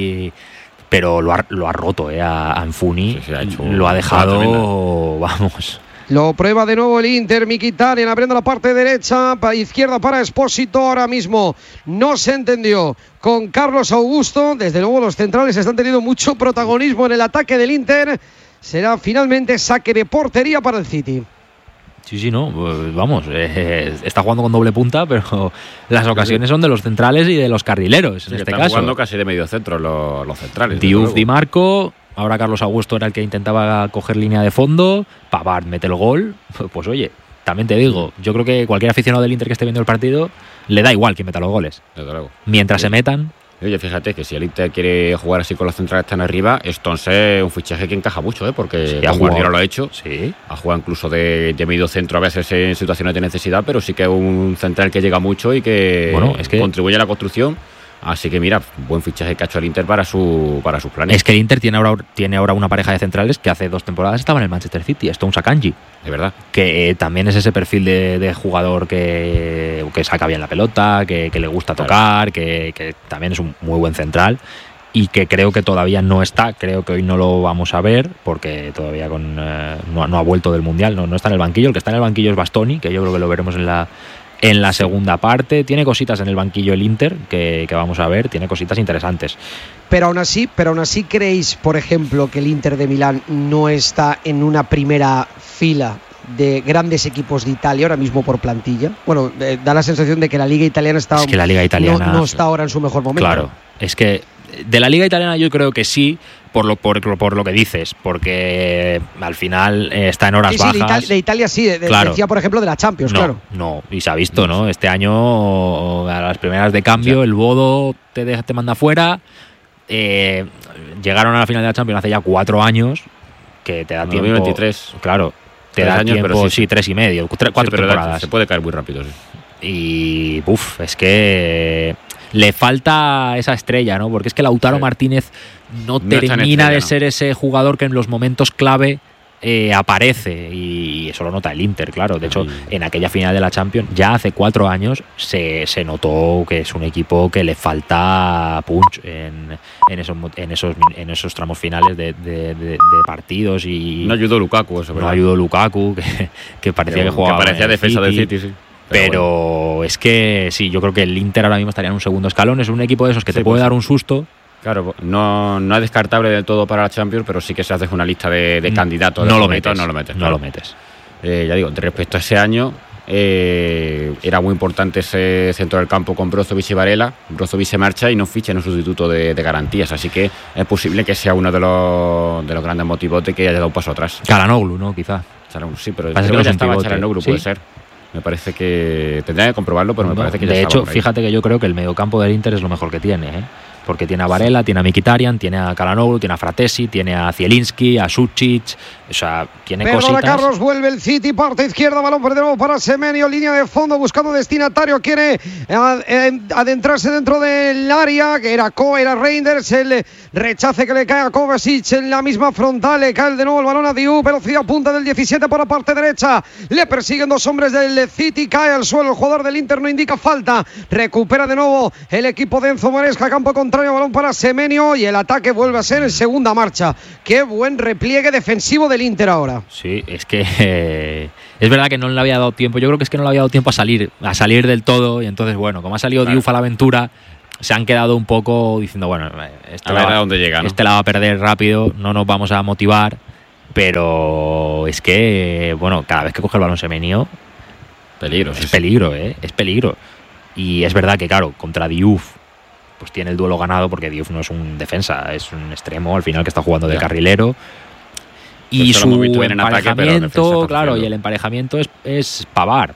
pero lo ha roto a Anfuni. Lo ha dejado, vamos. Lo prueba de nuevo el Inter, Mkhitaryan abriendo la parte derecha, izquierda para Expósito. Ahora mismo no se entendió con Carlos Augusto. Desde luego los centrales están teniendo mucho protagonismo en el ataque del Inter. Será finalmente saque de portería para el City. Sí, no, pues vamos, está jugando con doble punta, pero las ocasiones son de los centrales y de los carrileros, en este caso. Están jugando casi de medio centro los centrales. Diouf, Di Marco, ahora Carlos Augusto era el que intentaba coger línea de fondo, Pavard mete el gol, pues oye, también te digo, yo creo que cualquier aficionado del Inter que esté viendo el partido, le da igual quién meta los goles. Desde luego. Mientras se metan... Oye, fíjate que si el Inter quiere jugar así con las centrales tan arriba, Stones es un fichaje que encaja mucho, porque Guardiola lo ha hecho. Sí. Ha jugado incluso de medio centro a veces en situaciones de necesidad, pero sí que es un central que llega mucho y que, contribuye a la construcción. Así que mira, buen fichaje que ha hecho el Inter para sus planes. Es que el Inter tiene ahora una pareja de centrales que hace 2 temporadas estaba en el Manchester City, Stones Akanji. De verdad. Que también es ese perfil de jugador que saca bien la pelota, que le gusta tocar, que también es un muy buen central. Y que creo que todavía no está, creo que hoy no lo vamos a ver, porque todavía no ha vuelto del Mundial, no está en el banquillo. El que está en el banquillo es Bastoni, que yo creo que lo veremos en la segunda parte. Tiene cositas en el banquillo el Inter que vamos a ver, tiene cositas interesantes. Pero aún así ¿creéis, por ejemplo, que el Inter de Milán no está en una primera fila de grandes equipos de Italia ahora mismo por plantilla? Bueno, da la sensación de que la Liga Italiana está... Es que la Liga Italiana... No está ahora en su mejor momento. Claro, es que de la Liga Italiana yo creo que sí, por lo que dices, porque al final está en horas bajas. De Italia sí, claro. Decía por ejemplo de la Champions, claro. No, y se ha visto, ¿no? Este año a las primeras de cambio, el Bodo te manda fuera. Llegaron a la final de la Champions hace ya 4 años, que te da tiempo. 2023. Claro, te da años, tiempo, pero sí, 3 y medio, 4 temporadas. Se puede caer muy rápido, sí. Y es que le falta esa estrella, ¿no? Porque es que Lautaro Martínez no termina de ser ese jugador que en los momentos clave aparece, y eso lo nota el Inter, claro. De hecho, en aquella final de la Champions, ya hace 4 años, se notó que es un equipo que le falta punch en esos tramos finales de partidos. Y no ayudó Lukaku, eso, ¿verdad? No ayudó Lukaku, que parecía que jugaba. Que parecía defensa del City, sí. Pero bueno, es que sí, yo creo que el Inter ahora mismo estaría en un segundo escalón. Es un equipo de esos que te puede dar un susto. Claro, no es descartable del todo para la Champions, pero sí que se hace una lista de candidatos. No lo metes. No lo metes. Ya digo, respecto a ese año, era muy importante ese centro del campo con Brozovic y Varela. Brozovic se marcha y no ficha en un sustituto de garantías, así que es posible que sea uno de los grandes motivos de que haya dado un paso atrás. Calhanoglu, ¿no? Quizá. Sí, pero creo que ya estaba Calhanoglu, ¿sí? Puede ser. Me parece que tendría que comprobarlo, pero me parece que ya de estaba. De hecho, fíjate que yo creo que el mediocampo del Inter es lo mejor que tiene, ¿eh? porque tiene a Varela, tiene a Mkhitaryan, tiene a Calhanoglu, tiene a Fratesi, tiene a Zielinski, a Sucic, o sea, tiene Perdona, cositas. Carlos, vuelve el City, parte izquierda, balón de nuevo para Semenyo, línea de fondo, buscando destinatario, quiere adentrarse dentro del área, que era Reinders, el rechace que le cae a Kovacic en la misma frontal, le cae de nuevo el balón a Diouf, velocidad punta del 17 por la parte derecha, le persiguen dos hombres del City, cae al suelo, el jugador del Inter no indica falta, recupera de nuevo el equipo de Enzo Maresca, campo contrario, balón para Semenyo y el ataque vuelve a ser en segunda marcha. Qué buen repliegue defensivo del Inter ahora. Sí, es que es verdad que no le había dado tiempo, yo creo que es que no le había dado tiempo a salir del todo, y entonces bueno, como ha salido Diouf a la aventura, se han quedado un poco diciendo, bueno, a ver a dónde llega, ¿no? Este la va a perder rápido, no nos vamos a motivar, pero es que, bueno, cada vez que coge el balón Semenyo, es peligro. Y es verdad que, claro, contra Diouf, pues tiene el duelo ganado, porque Diouf no es un defensa, es un extremo, al final, que está jugando de carrilero. Y su emparejamiento, claro, y el emparejamiento es Pavard,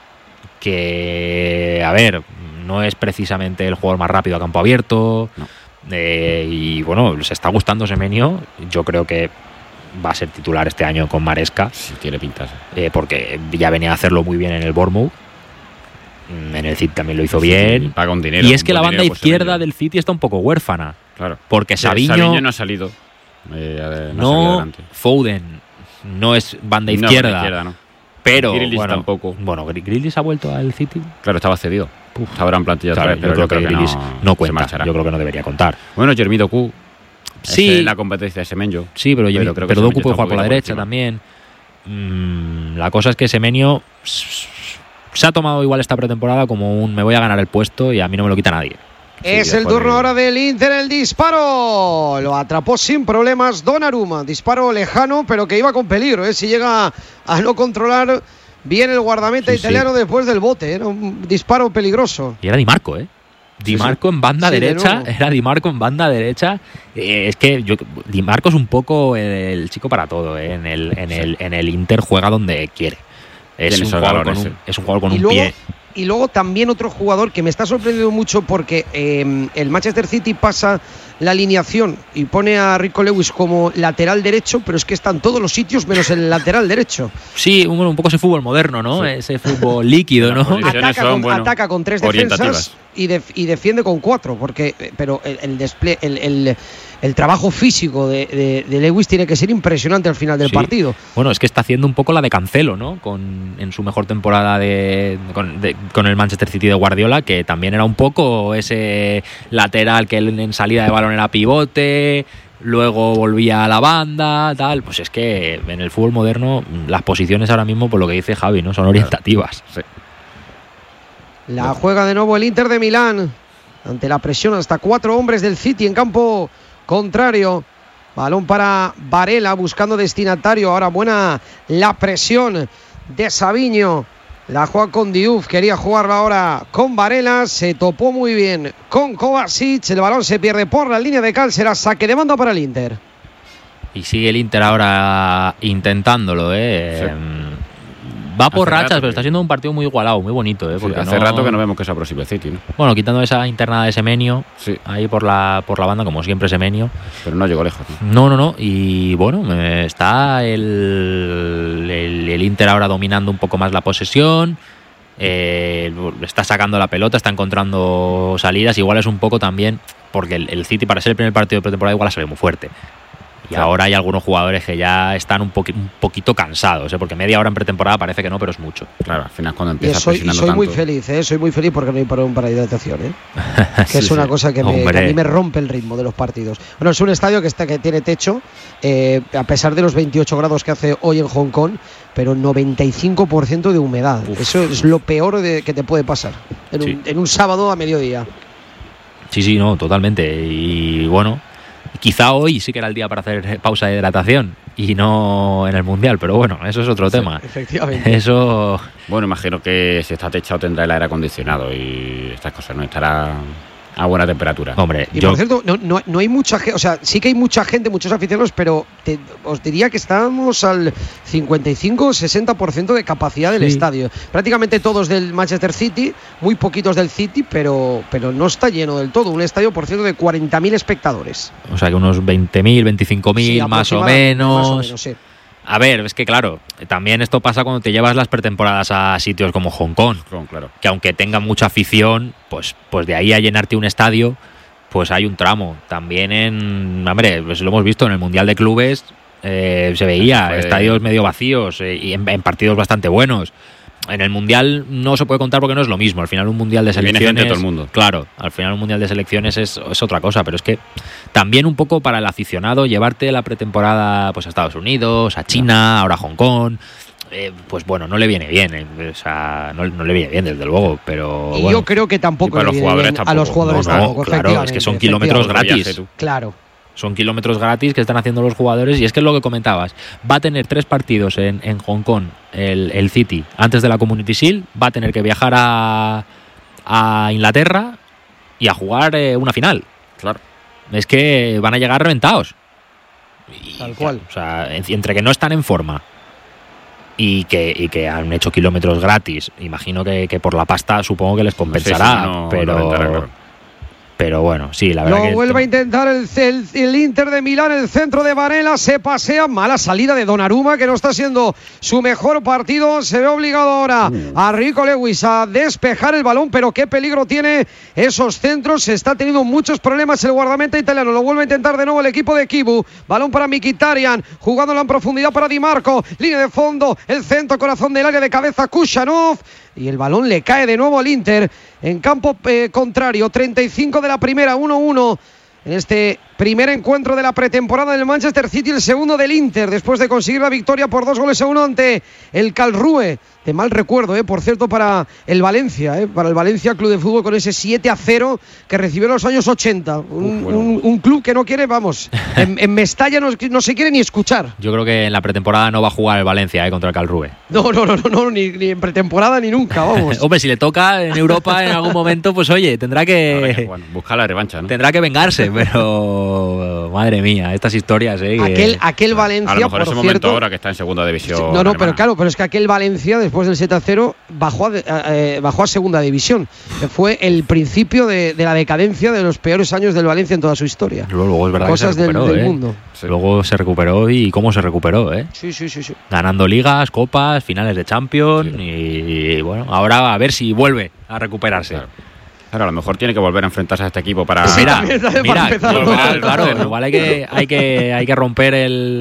que, a ver, no es precisamente el jugador más rápido a campo abierto, no. Y bueno, se está gustando Semenyo, yo creo que va a ser titular este año con Maresca. Sí, tiene pintas. Porque ya venía a hacerlo muy bien en el Bournemouth, en el City también lo hizo bien, paga un dinero, y es que la banda izquierda del City está un poco huérfana, claro, porque Savinho no ha salido. Foden no es banda izquierda, no. Pero Grealish tampoco. Bueno, Grealish ha vuelto al City. Claro, estaba cedido. Ahora en plantilla otra vez, pero yo creo que Grealish no cuenta. Yo creo que no debería contar. Bueno, Jeremy Doku. Sí, la competencia de Semenyo. Sí, pero Doku puede jugar por la derecha también. La cosa es que Semenyo se ha tomado igual esta pretemporada como me voy a ganar el puesto y a mí no me lo quita nadie. Es el turno ahora del Inter, el disparo. Lo atrapó sin problemas Donnarumma. Disparo lejano, pero que iba con peligro. Si llega a no controlar bien el guardameta italiano después del bote. Era un disparo peligroso. Y era Di Marco, Di Marco en banda derecha. Era Di Marco en banda derecha. Es que Di Marco es un poco el chico para todo. En el Inter juega donde quiere. Es un jugador con un pie. Y luego también otro jugador que me está sorprendiendo mucho, porque el Manchester City pasa la alineación y pone a Rico Lewis como lateral derecho, pero es que está en todos los sitios menos el lateral derecho. Sí, un poco ese fútbol moderno, ¿no? Sí. Ese fútbol líquido, ¿no? Ataca con 3 defensas y defiende con 4, pero el trabajo físico de Lewis tiene que ser impresionante al final del partido. Bueno, es que está haciendo un poco la de Cancelo, ¿no? En su mejor temporada con el Manchester City de Guardiola, que también era un poco ese lateral que en salida de balón era pivote, luego volvía a la banda, tal. Pues es que en el fútbol moderno las posiciones ahora mismo, por lo que dice Javi, ¿no? Son orientativas. Sí. La juega de nuevo el Inter de Milán ante la presión, hasta 4 hombres del City en campo contrario. Balón para Varela buscando destinatario. Ahora buena la presión de Savinho. La juega con Diouf, quería jugarla ahora con Varela, se topó muy bien con Kovacic, el balón se pierde por la línea de cal, será saque de banda para el Inter. Y sigue el Inter ahora intentándolo, Sí. Va por rachas, pero está siendo un partido muy igualado, muy bonito, porque hace rato que no vemos que se aproxime el City, ¿no? Bueno, quitando esa internada de Semenyo, ahí por la banda, como siempre Semenyo. Pero no llegó lejos, ¿no? No. Y bueno, está el Inter ahora dominando un poco más la posesión. Está sacando la pelota, está encontrando salidas. Igual es un poco también porque el City, para ser el primer partido de pretemporada, igual ha salido muy fuerte. Y ahora hay algunos jugadores que ya están un poquito cansados, porque media hora en pretemporada parece que no, pero es mucho. Claro, al final cuando empieza presionando soy tanto. Soy muy feliz porque no hay parón para hidratación, que es una cosa que a mí me rompe el ritmo de los partidos. Bueno, es un estadio que tiene techo, a pesar de los 28 grados que hace hoy en Hong Kong, pero 95% de humedad. Eso es lo peor que te puede pasar en un sábado a mediodía. Sí, no, totalmente. Y bueno, quizá hoy sí que era el día para hacer pausa de hidratación y no en el Mundial, pero bueno, eso es otro tema. Efectivamente. Eso. Bueno, imagino que si está techado tendrá el aire acondicionado y estas cosas, ¿no? Estará a buena temperatura. Hombre, y por cierto, no hay mucha gente, o sea, sí que hay mucha gente, muchos aficionados, pero os diría que estamos al 55-60% de capacidad del estadio. Prácticamente todos del Manchester City, muy poquitos del City, pero no está lleno del todo. Un estadio, por cierto, de 40.000 espectadores. O sea, que unos 20.000, 25.000 sí, más o menos. Sí. A ver, es que claro, también esto pasa cuando te llevas las pretemporadas a sitios como Hong Kong, claro. Que aunque tenga mucha afición, pues de ahí a llenarte un estadio, pues hay un tramo. También pues lo hemos visto en el Mundial de Clubes, se veía estadios medio vacíos y en partidos bastante buenos. En el Mundial no se puede contar porque no es lo mismo. Al final un Mundial de selecciones... Viene gente de todo el mundo. Claro, al final un Mundial de selecciones es otra cosa, pero es que también un poco para el aficionado llevarte la pretemporada pues a Estados Unidos, a China, ahora a Hong Kong... pues bueno, no le viene bien, o sea, no le viene bien desde luego, pero y bueno. yo creo que tampoco le viene bien a los jugadores tampoco, claro, es que son kilómetros gratis. Claro. Son kilómetros gratis que están haciendo los jugadores y es que es lo que comentabas. Va a tener 3 partidos en Hong Kong el City antes de la Community Shield, va a tener que viajar a Inglaterra y a jugar una final. Claro. Es que van a llegar reventados. Tal cual. O sea, entre que no están en forma y que han hecho kilómetros gratis, imagino que por la pasta supongo que les compensará, pero bueno, sí, la verdad. Lo vuelve a intentar el Inter de Milán, el centro de Varela, se pasea, mala salida de Donnarumma, que no está siendo su mejor partido, se ve obligado ahora a Rico Lewis a despejar el balón, pero qué peligro tiene esos centros, se está teniendo muchos problemas el guardameta italiano, lo vuelve a intentar de nuevo el equipo de Kibu, balón para Mkhitaryan, jugándola en profundidad para Di Marco, línea de fondo, el centro, corazón del área de cabeza, Kushanov, y el balón le cae de nuevo al Inter en campo contrario. 35 de la primera, 1-1 en este primer encuentro de la pretemporada del Manchester City, el segundo del Inter, después de conseguir la victoria por 2-1 ante el Karlsruhe. De mal recuerdo, por cierto, para el Valencia, para el Valencia Club de Fútbol, con ese 7-0 que recibió en los años 80. Un club que no quiere, vamos, en Mestalla no se quiere ni escuchar. Yo creo que en la pretemporada no va a jugar el Valencia contra el Karlsruhe. No, ni en pretemporada ni nunca, vamos. Hombre, si le toca en Europa en algún momento, pues oye, tendrá que buscar la revancha, ¿no? Tendrá que vengarse, pero madre mía, estas historias, aquel Valencia, a lo mejor por ese cierto, momento ahora que está en segunda división. No, pero es que aquel Valencia, después del 7-0, bajó a segunda división, que fue el principio de la decadencia de los peores años del Valencia en toda su historia. Luego es verdad cosas que se recuperó, del mundo. Sí. Luego se recuperó, y cómo se recuperó, Sí. Ganando ligas, copas, finales de Champions, y bueno, ahora a ver si vuelve a recuperarse. Claro, a lo mejor tiene que volver a enfrentarse a este equipo para... Mira, claro, igual hay que romper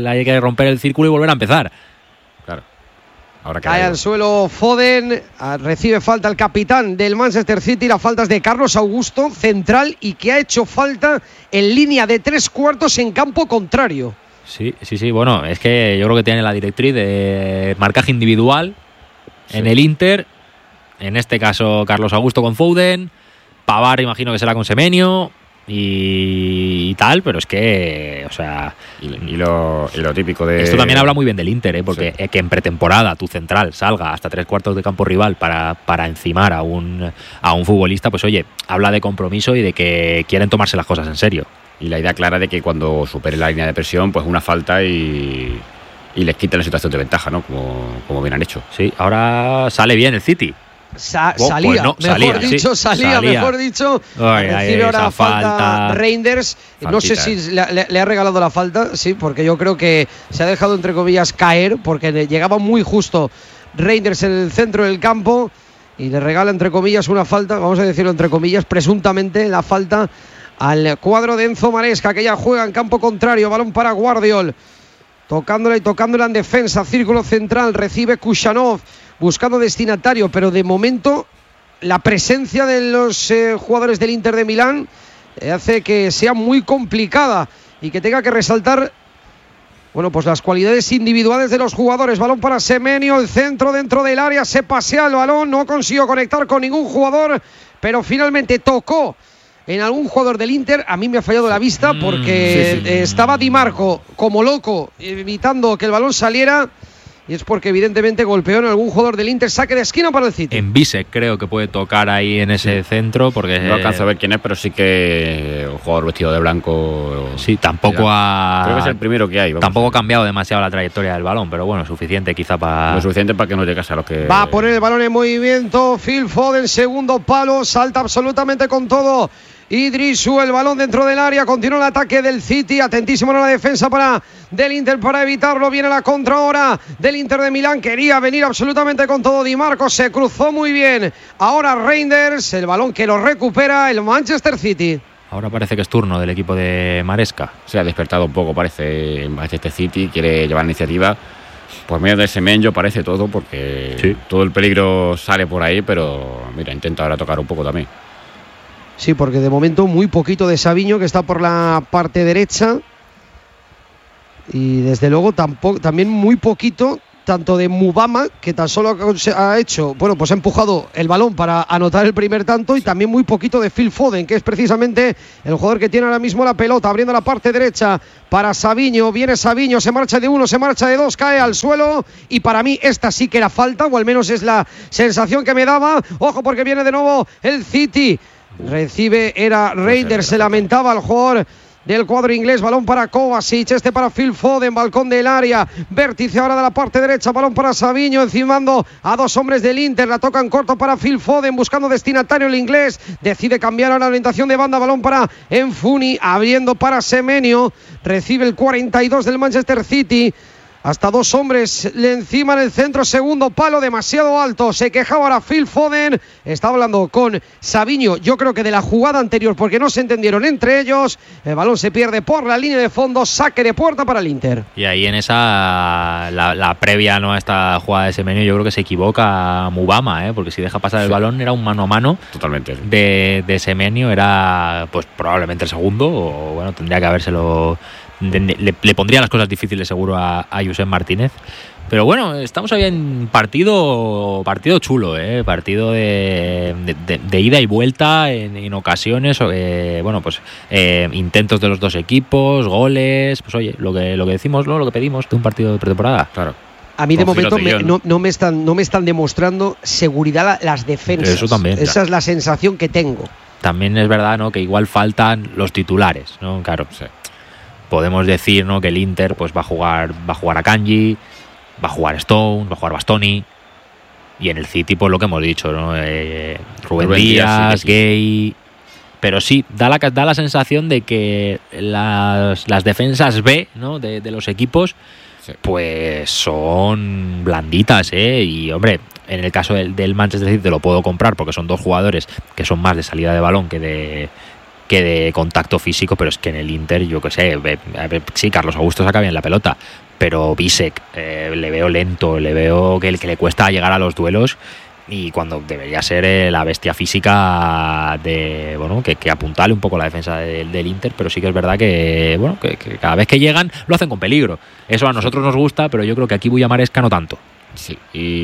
el círculo y volver a empezar. Claro. Ahora cae al suelo Foden, recibe falta el capitán del Manchester City, la falta es de Carlos Augusto, central, y que ha hecho falta en línea de 3/4 en campo contrario. Sí, bueno, es que yo creo que tiene la directriz de marcaje individual en el Inter, en este caso Carlos Augusto con Foden, Pavard imagino que será con Semenyo y tal, pero es que, o sea... Y lo típico de... Esto también habla muy bien del Inter, porque que en pretemporada tu central salga hasta 3/4 de campo rival para encimar a un futbolista, pues oye, habla de compromiso y de que quieren tomarse las cosas en serio. Y la idea clara de que cuando supere la línea de presión, pues una falta y les quita la situación de ventaja, ¿no? Como bien han hecho. Sí, ahora sale bien el City. Salía. Mejor dicho. Recibe ahora falta Reinders. No sé si le ha regalado la falta, sí, porque yo creo que se ha dejado, entre comillas, caer, porque llegaba muy justo Reinders en el centro del campo y le regala, entre comillas, una falta, vamos a decirlo entre comillas, presuntamente la falta al cuadro de Enzo Maresca, que ya juega en campo contrario. Balón para Guardiol, tocándola en defensa, círculo central, recibe Kushanov, buscando destinatario, pero de momento la presencia de los jugadores del Inter de Milán hace que sea muy complicada y que tenga que resaltar, bueno, pues las cualidades individuales de los jugadores. Balón para Semenyo, el centro dentro del área, se pasea el balón, no consiguió conectar con ningún jugador, pero finalmente tocó en algún jugador del Inter. A mí me ha fallado la vista porque estaba Di Marco como loco evitando que el balón saliera, y es porque evidentemente golpeó en algún jugador del Inter. Saque de esquina para el City. En Bisek creo que puede tocar ahí en ese centro, porque no alcanzo a ver quién es, pero sí que un jugador vestido de blanco. Sí, tampoco creo que es el primero que hay. Tampoco ha cambiado demasiado la trayectoria del balón, pero bueno, suficiente quizá para... Lo suficiente para que no llegas a los que... Va a poner el balón en movimiento Phil Foden, segundo palo, salta absolutamente con todo Idrissu, el balón dentro del área, continúa el ataque del City, atentísimo en la defensa del Inter para evitarlo, viene la contra ahora del Inter de Milán, quería venir absolutamente con todo Di Marco, se cruzó muy bien, ahora Reinders, el balón que lo recupera el Manchester City. Ahora parece que es turno del equipo de Maresca. Se ha despertado un poco, parece, en Manchester City, quiere llevar iniciativa. Por medio de Semenyo parece todo, porque sí, todo el peligro sale por ahí, pero mira, intenta ahora tocar un poco también. Sí, porque de momento muy poquito de Savinho, que está por la parte derecha, y desde luego también muy poquito tanto de Mubama, que tan solo ha hecho, bueno, pues ha empujado el balón para anotar el primer tanto, y también muy poquito de Phil Foden, que es precisamente el jugador que tiene ahora mismo la pelota, abriendo la parte derecha para Savinho. Viene Savinho, se marcha de uno, se marcha de dos, cae al suelo, y para mí esta sí que era falta, o al menos es la sensación que me daba. Ojo, porque viene de nuevo el City, recibe, era Reinders, se lamentaba el jugador del cuadro inglés, balón para Kovacic, para Phil Foden, balcón del área, vértice ahora de la parte derecha, balón para Savinho, encimando a dos hombres del Inter, la tocan corto para Phil Foden, buscando destinatario el inglés, decide cambiar a la orientación de banda, balón para Enfuni, abriendo para Semenyo, recibe el 42 del Manchester City. Hasta dos hombres le encima en el centro, segundo palo, demasiado alto. Se quejaba ahora Phil Foden. Está hablando con Savinho, yo creo que de la jugada anterior, porque no se entendieron entre ellos. El balón se pierde por la línea de fondo, saque de puerta para el Inter. Y ahí en esa, la previa, ¿no?, a esta jugada de Semenyo, yo creo que se equivoca Mubama, porque si deja pasar el balón era un mano a mano. Totalmente. De Semenyo, era pues probablemente el segundo, o bueno, tendría que habérselo... Le pondría las cosas difíciles seguro a Josep Martínez, pero bueno, estamos ahí en partido chulo, partido de ida y vuelta en ocasiones, bueno, pues intentos de los dos equipos, goles, pues oye, lo que decimos, ¿no?, lo que pedimos de un partido de pretemporada. Claro. A mí de momento no me están demostrando seguridad las defensas. Eso también. Esa es la sensación que tengo. También es verdad, ¿no?, que igual faltan los titulares, ¿no? Claro, sí. Podemos decir, ¿no?, que el Inter pues va a jugar a Kanji, va a jugar Stone, va a jugar Bastoni, y en el City pues lo que hemos dicho, ¿no? Rubén Díaz, sí, Gay, pero sí da la sensación de que las defensas B, ¿no?, de los equipos, sí, pues son blanditas, y hombre, en el caso del Manchester City te lo puedo comprar porque son dos jugadores que son más de salida de balón que de contacto físico, pero es que en el Inter, yo qué sé, sí, Carlos Augusto saca bien la pelota, pero Bisek le veo lento, le veo que le cuesta llegar a los duelos, y cuando debería ser la bestia física de, bueno, que apuntale un poco la defensa del Inter, pero sí que es verdad que, bueno, que cada vez que llegan lo hacen con peligro. Eso a nosotros nos gusta, pero yo creo que aquí Buya Maresca no tanto. Sí,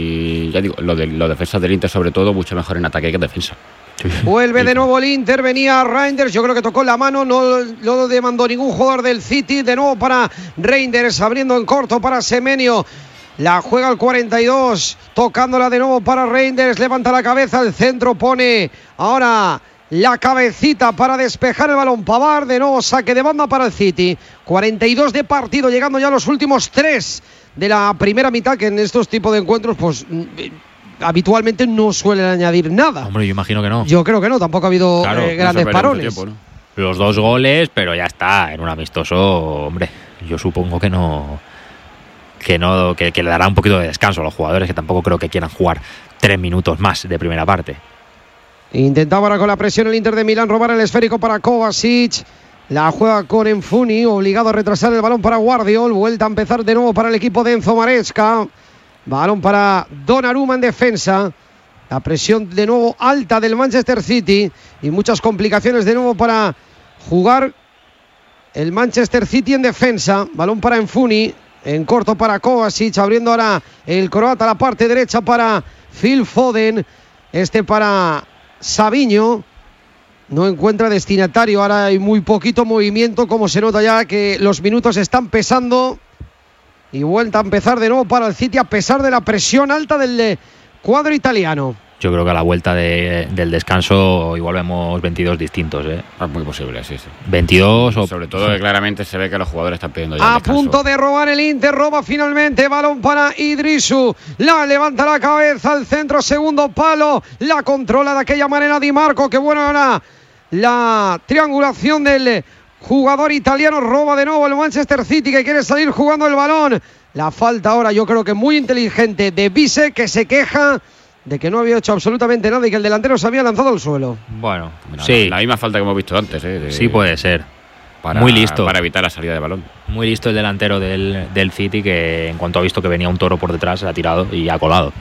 y ya digo, los defensas del Inter sobre todo mucho mejor en ataque que en defensa. Vuelve de nuevo el Inter, venía Reinders, yo creo que tocó la mano, no lo demandó ningún jugador del City, de nuevo para Reinders, abriendo en corto para Semenyo, la juega al 42, tocándola de nuevo para Reinders, levanta la cabeza, al centro pone ahora la cabecita para despejar el balón, Pavard, de nuevo saque de banda para el City, 42 de partido, llegando ya a los últimos 3 de la primera mitad, que en estos tipos de encuentros pues habitualmente no suelen añadir nada. Hombre, yo imagino que no. Yo creo que no, tampoco ha habido grandes parones. Tiempo, ¿no? Los 2 goles, pero ya está, en un amistoso, hombre, yo supongo que le dará un poquito de descanso a los jugadores, que tampoco creo que quieran jugar 3 minutos más de primera parte. Intentaba ahora con la presión el Inter de Milán robar el esférico para Kovacic. La juega con Enfuni, obligado a retrasar el balón para Guardiol. Vuelta a empezar de nuevo para el equipo de Enzo Maresca. Balón para Donnarumma en defensa. La presión de nuevo alta del Manchester City. Y muchas complicaciones de nuevo para jugar el Manchester City en defensa. Balón para Enfuni. En corto para Kovacic. Abriendo ahora el croata a la parte derecha para Phil Foden. Para Savinho. No encuentra destinatario, ahora hay muy poquito movimiento, como se nota ya que los minutos están pesando. y vuelta a empezar de nuevo para el City a pesar de la presión alta del cuadro italiano. Yo creo que a la vuelta del descanso igual vemos 22 distintos, ¿eh? Es muy posible, sí. 22 o... Sobre todo que claramente se ve que los jugadores están pidiendo ya a punto de robar el Inter, roba finalmente, balón para Idrisu, la levanta la cabeza al centro, segundo palo, la controla de aquella manera Di Marco, que bueno, ahora la triangulación del jugador italiano, roba de nuevo el Manchester City que quiere salir jugando el balón. La falta ahora yo creo que muy inteligente de Bisek, que se queja de que no había hecho absolutamente nada y que el delantero se había lanzado al suelo. Bueno, sí. La misma falta que hemos visto antes, sí puede ser. Muy listo. Para evitar la salida de balón. Muy listo el delantero del City, que en cuanto ha visto que venía un toro por detrás se ha tirado y ha colado.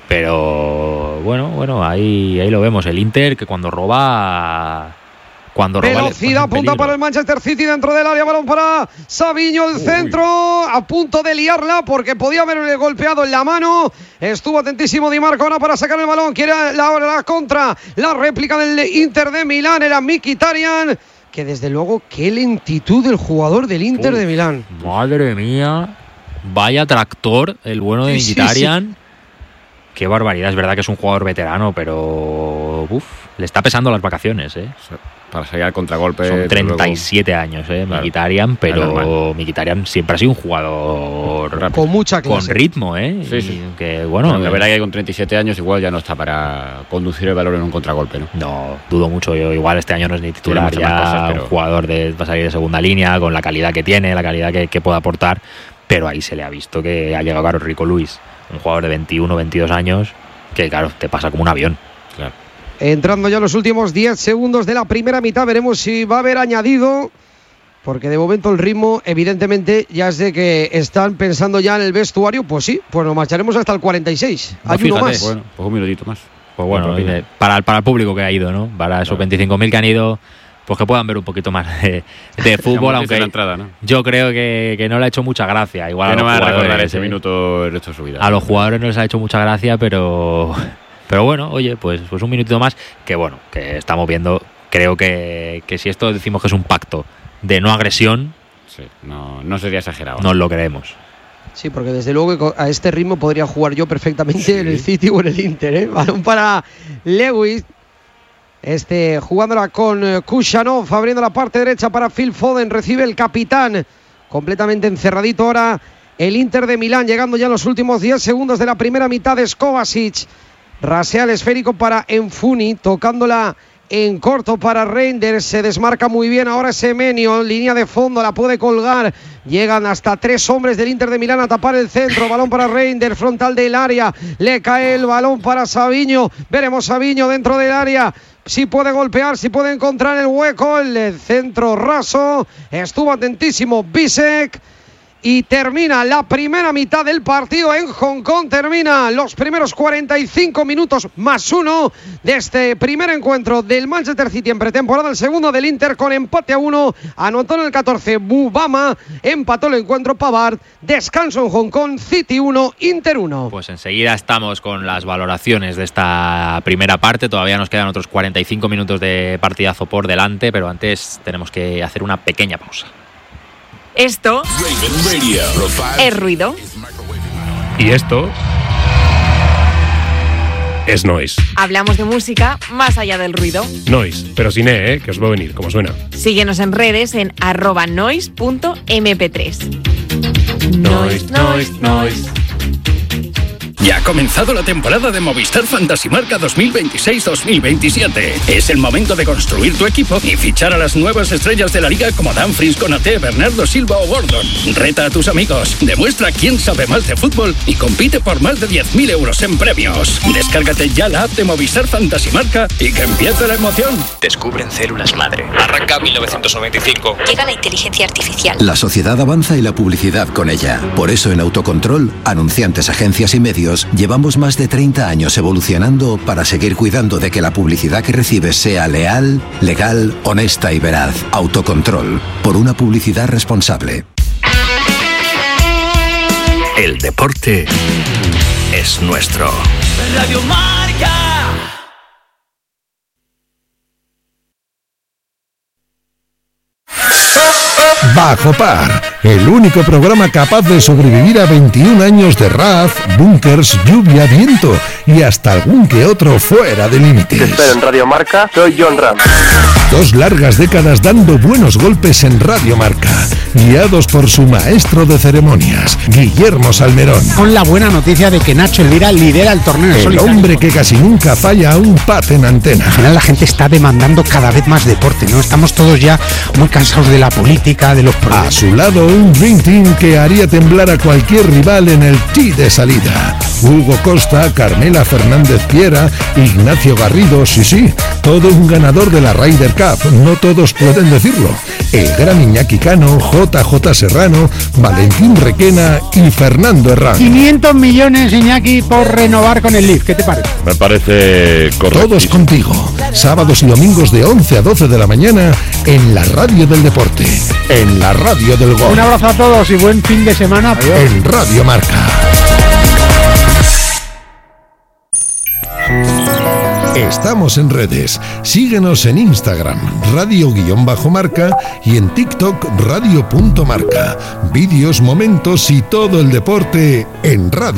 Pero bueno, ahí lo vemos. El Inter que cuando roba... Velocidad, punta para el Manchester City dentro del área, balón para Savinho, el centro, a punto de liarla porque podía haberle golpeado en la mano. Estuvo atentísimo Di Marco ahora para sacar el balón, quiere la contra, la réplica del Inter de Milán, era Mkhitaryan, que desde luego qué lentitud del jugador del Inter de Milán. Madre mía, vaya tractor el bueno de Mkhitaryan. Sí. Qué barbaridad, es verdad que es un jugador veterano, pero le está pesando las vacaciones, ¿eh? Para salir al contragolpe. Son 37 años, Mkhitaryan, pero Mkhitaryan siempre ha sido un jugador con mucha clase, con ritmo, Sí. Que bueno, la verdad que con 37 años igual ya no está para conducir el balón en un contragolpe, ¿no? No, dudo mucho. Yo igual este año no es ni titular, ya cosas, pero... un jugador va a salir de segunda línea con la calidad que tiene, la calidad que puede aportar, pero ahí se le ha visto que ha llegado Rico Lewis, un jugador de 21, 22 años que claro, te pasa como un avión. Claro. Entrando ya los últimos 10 segundos de la primera mitad, veremos si va a haber añadido, porque de momento el ritmo evidentemente ya es de que están pensando ya en el vestuario. Pues sí, pues nos marcharemos hasta el 46. Hay uno más. Bueno, pues un minutito más. Pues bueno, para el público que ha ido, ¿no? Para esos 25.000 que han ido, pues que puedan ver un poquito más de fútbol, aunque entrada, ¿no? Yo creo que no le ha hecho mucha gracia. Igual no va a recordar ese minuto el resto de su vida. A los jugadores no les ha hecho mucha gracia, pero bueno, oye, pues un minutito más, que bueno, que estamos viendo. Creo que si esto decimos que es un pacto de no agresión, sí, no sería exagerado. Nos lo creemos. Sí, porque desde luego a este ritmo podría jugar yo perfectamente en el City o en el Inter, ¿eh? Balón para Lewis. Jugándola con Kushanov, abriendo la parte derecha para Phil Foden, recibe el capitán, completamente encerradito ahora el Inter de Milán, llegando ya a los últimos 10 segundos de la primera mitad de Kovacic, rasea el esférico para Enfuni, tocándola en corto para Reinders, se desmarca muy bien ahora Semenyo, línea de fondo, la puede colgar, llegan hasta 3 hombres del Inter de Milán a tapar el centro, balón para Reinders, frontal del área, le cae el balón para Savinho, veremos Savinho dentro del área, si puede golpear, si puede encontrar el hueco, el centro raso, estuvo atentísimo Bisek. Y termina la primera mitad del partido en Hong Kong, termina los primeros 45 minutos más 1 de este primer encuentro del Manchester City en pretemporada, el segundo del Inter con empate a 1, anotó en el 14 Bubama, empató el encuentro Pavard, descanso en Hong Kong, City 1, Inter 1. Pues enseguida estamos con las valoraciones de esta primera parte, todavía nos quedan otros 45 minutos de partidazo por delante, pero antes tenemos que hacer una pequeña pausa. Esto es ruido. Y esto es noise. Hablamos de música más allá del ruido. Noise, pero sin que os va a venir, como suena. Síguenos en redes en @noise.mp3. Noise. Ya ha comenzado la temporada de Movistar Fantasy Marca 2026-2027. Es el momento de construir tu equipo y fichar a las nuevas estrellas de la liga como Dumfries, Konaté, Bernardo Silva o Gordon. Reta a tus amigos, demuestra quién sabe más de fútbol y compite por más de 10.000 euros en premios. Descárgate ya la app de Movistar Fantasy Marca y que empiece la emoción. Descubren células madre. Arranca 1995. Llega la inteligencia artificial. La sociedad avanza y la publicidad con ella. Por eso en Autocontrol, anunciantes, agencias y medios, llevamos más de 30 años evolucionando para seguir cuidando de que la publicidad que recibes sea leal, legal, honesta y veraz. Autocontrol, por una publicidad responsable. El deporte es nuestro. Radio Marca. Bajo Par, el único programa capaz de sobrevivir a 21 años de RAF, búnkers, lluvia, viento y hasta algún que otro fuera de límites. Te espero en Radio Marca, soy John Ram. 2 largas décadas dando buenos golpes en Radio Marca, guiados por su maestro de ceremonias, Guillermo Salmerón. Con la buena noticia de que Nacho Elvira lidera el torneo El solitario. hombre que casi nunca falla a un pat en antena. Al final la gente está demandando cada vez más deporte, ¿no? Estamos todos ya muy cansados de la política, de los problemas. A su lado, un Dream Team que haría temblar a cualquier rival en el tee de salida. Hugo Costa, Carmela Fernández Piera, Ignacio Garrido, sí, todo un ganador de la Ryder Cup, no todos pueden decirlo. El gran Iñaki Cano, JJ Serrano, Valentín Requena y Fernando Herrán. 500 millones, Iñaki, por renovar con el Leaf, ¿qué te parece? Me parece correcto. Todos contigo, sábados y domingos de 11 a 12 de la mañana en la radio del deporte, en la radio del gol. Un abrazo a todos y buen fin de semana. Adiós. En Radio Marca. Estamos en redes. Síguenos en Instagram, radio_marca y en TikTok, radio.marca. Vídeos, momentos y todo el deporte en Radio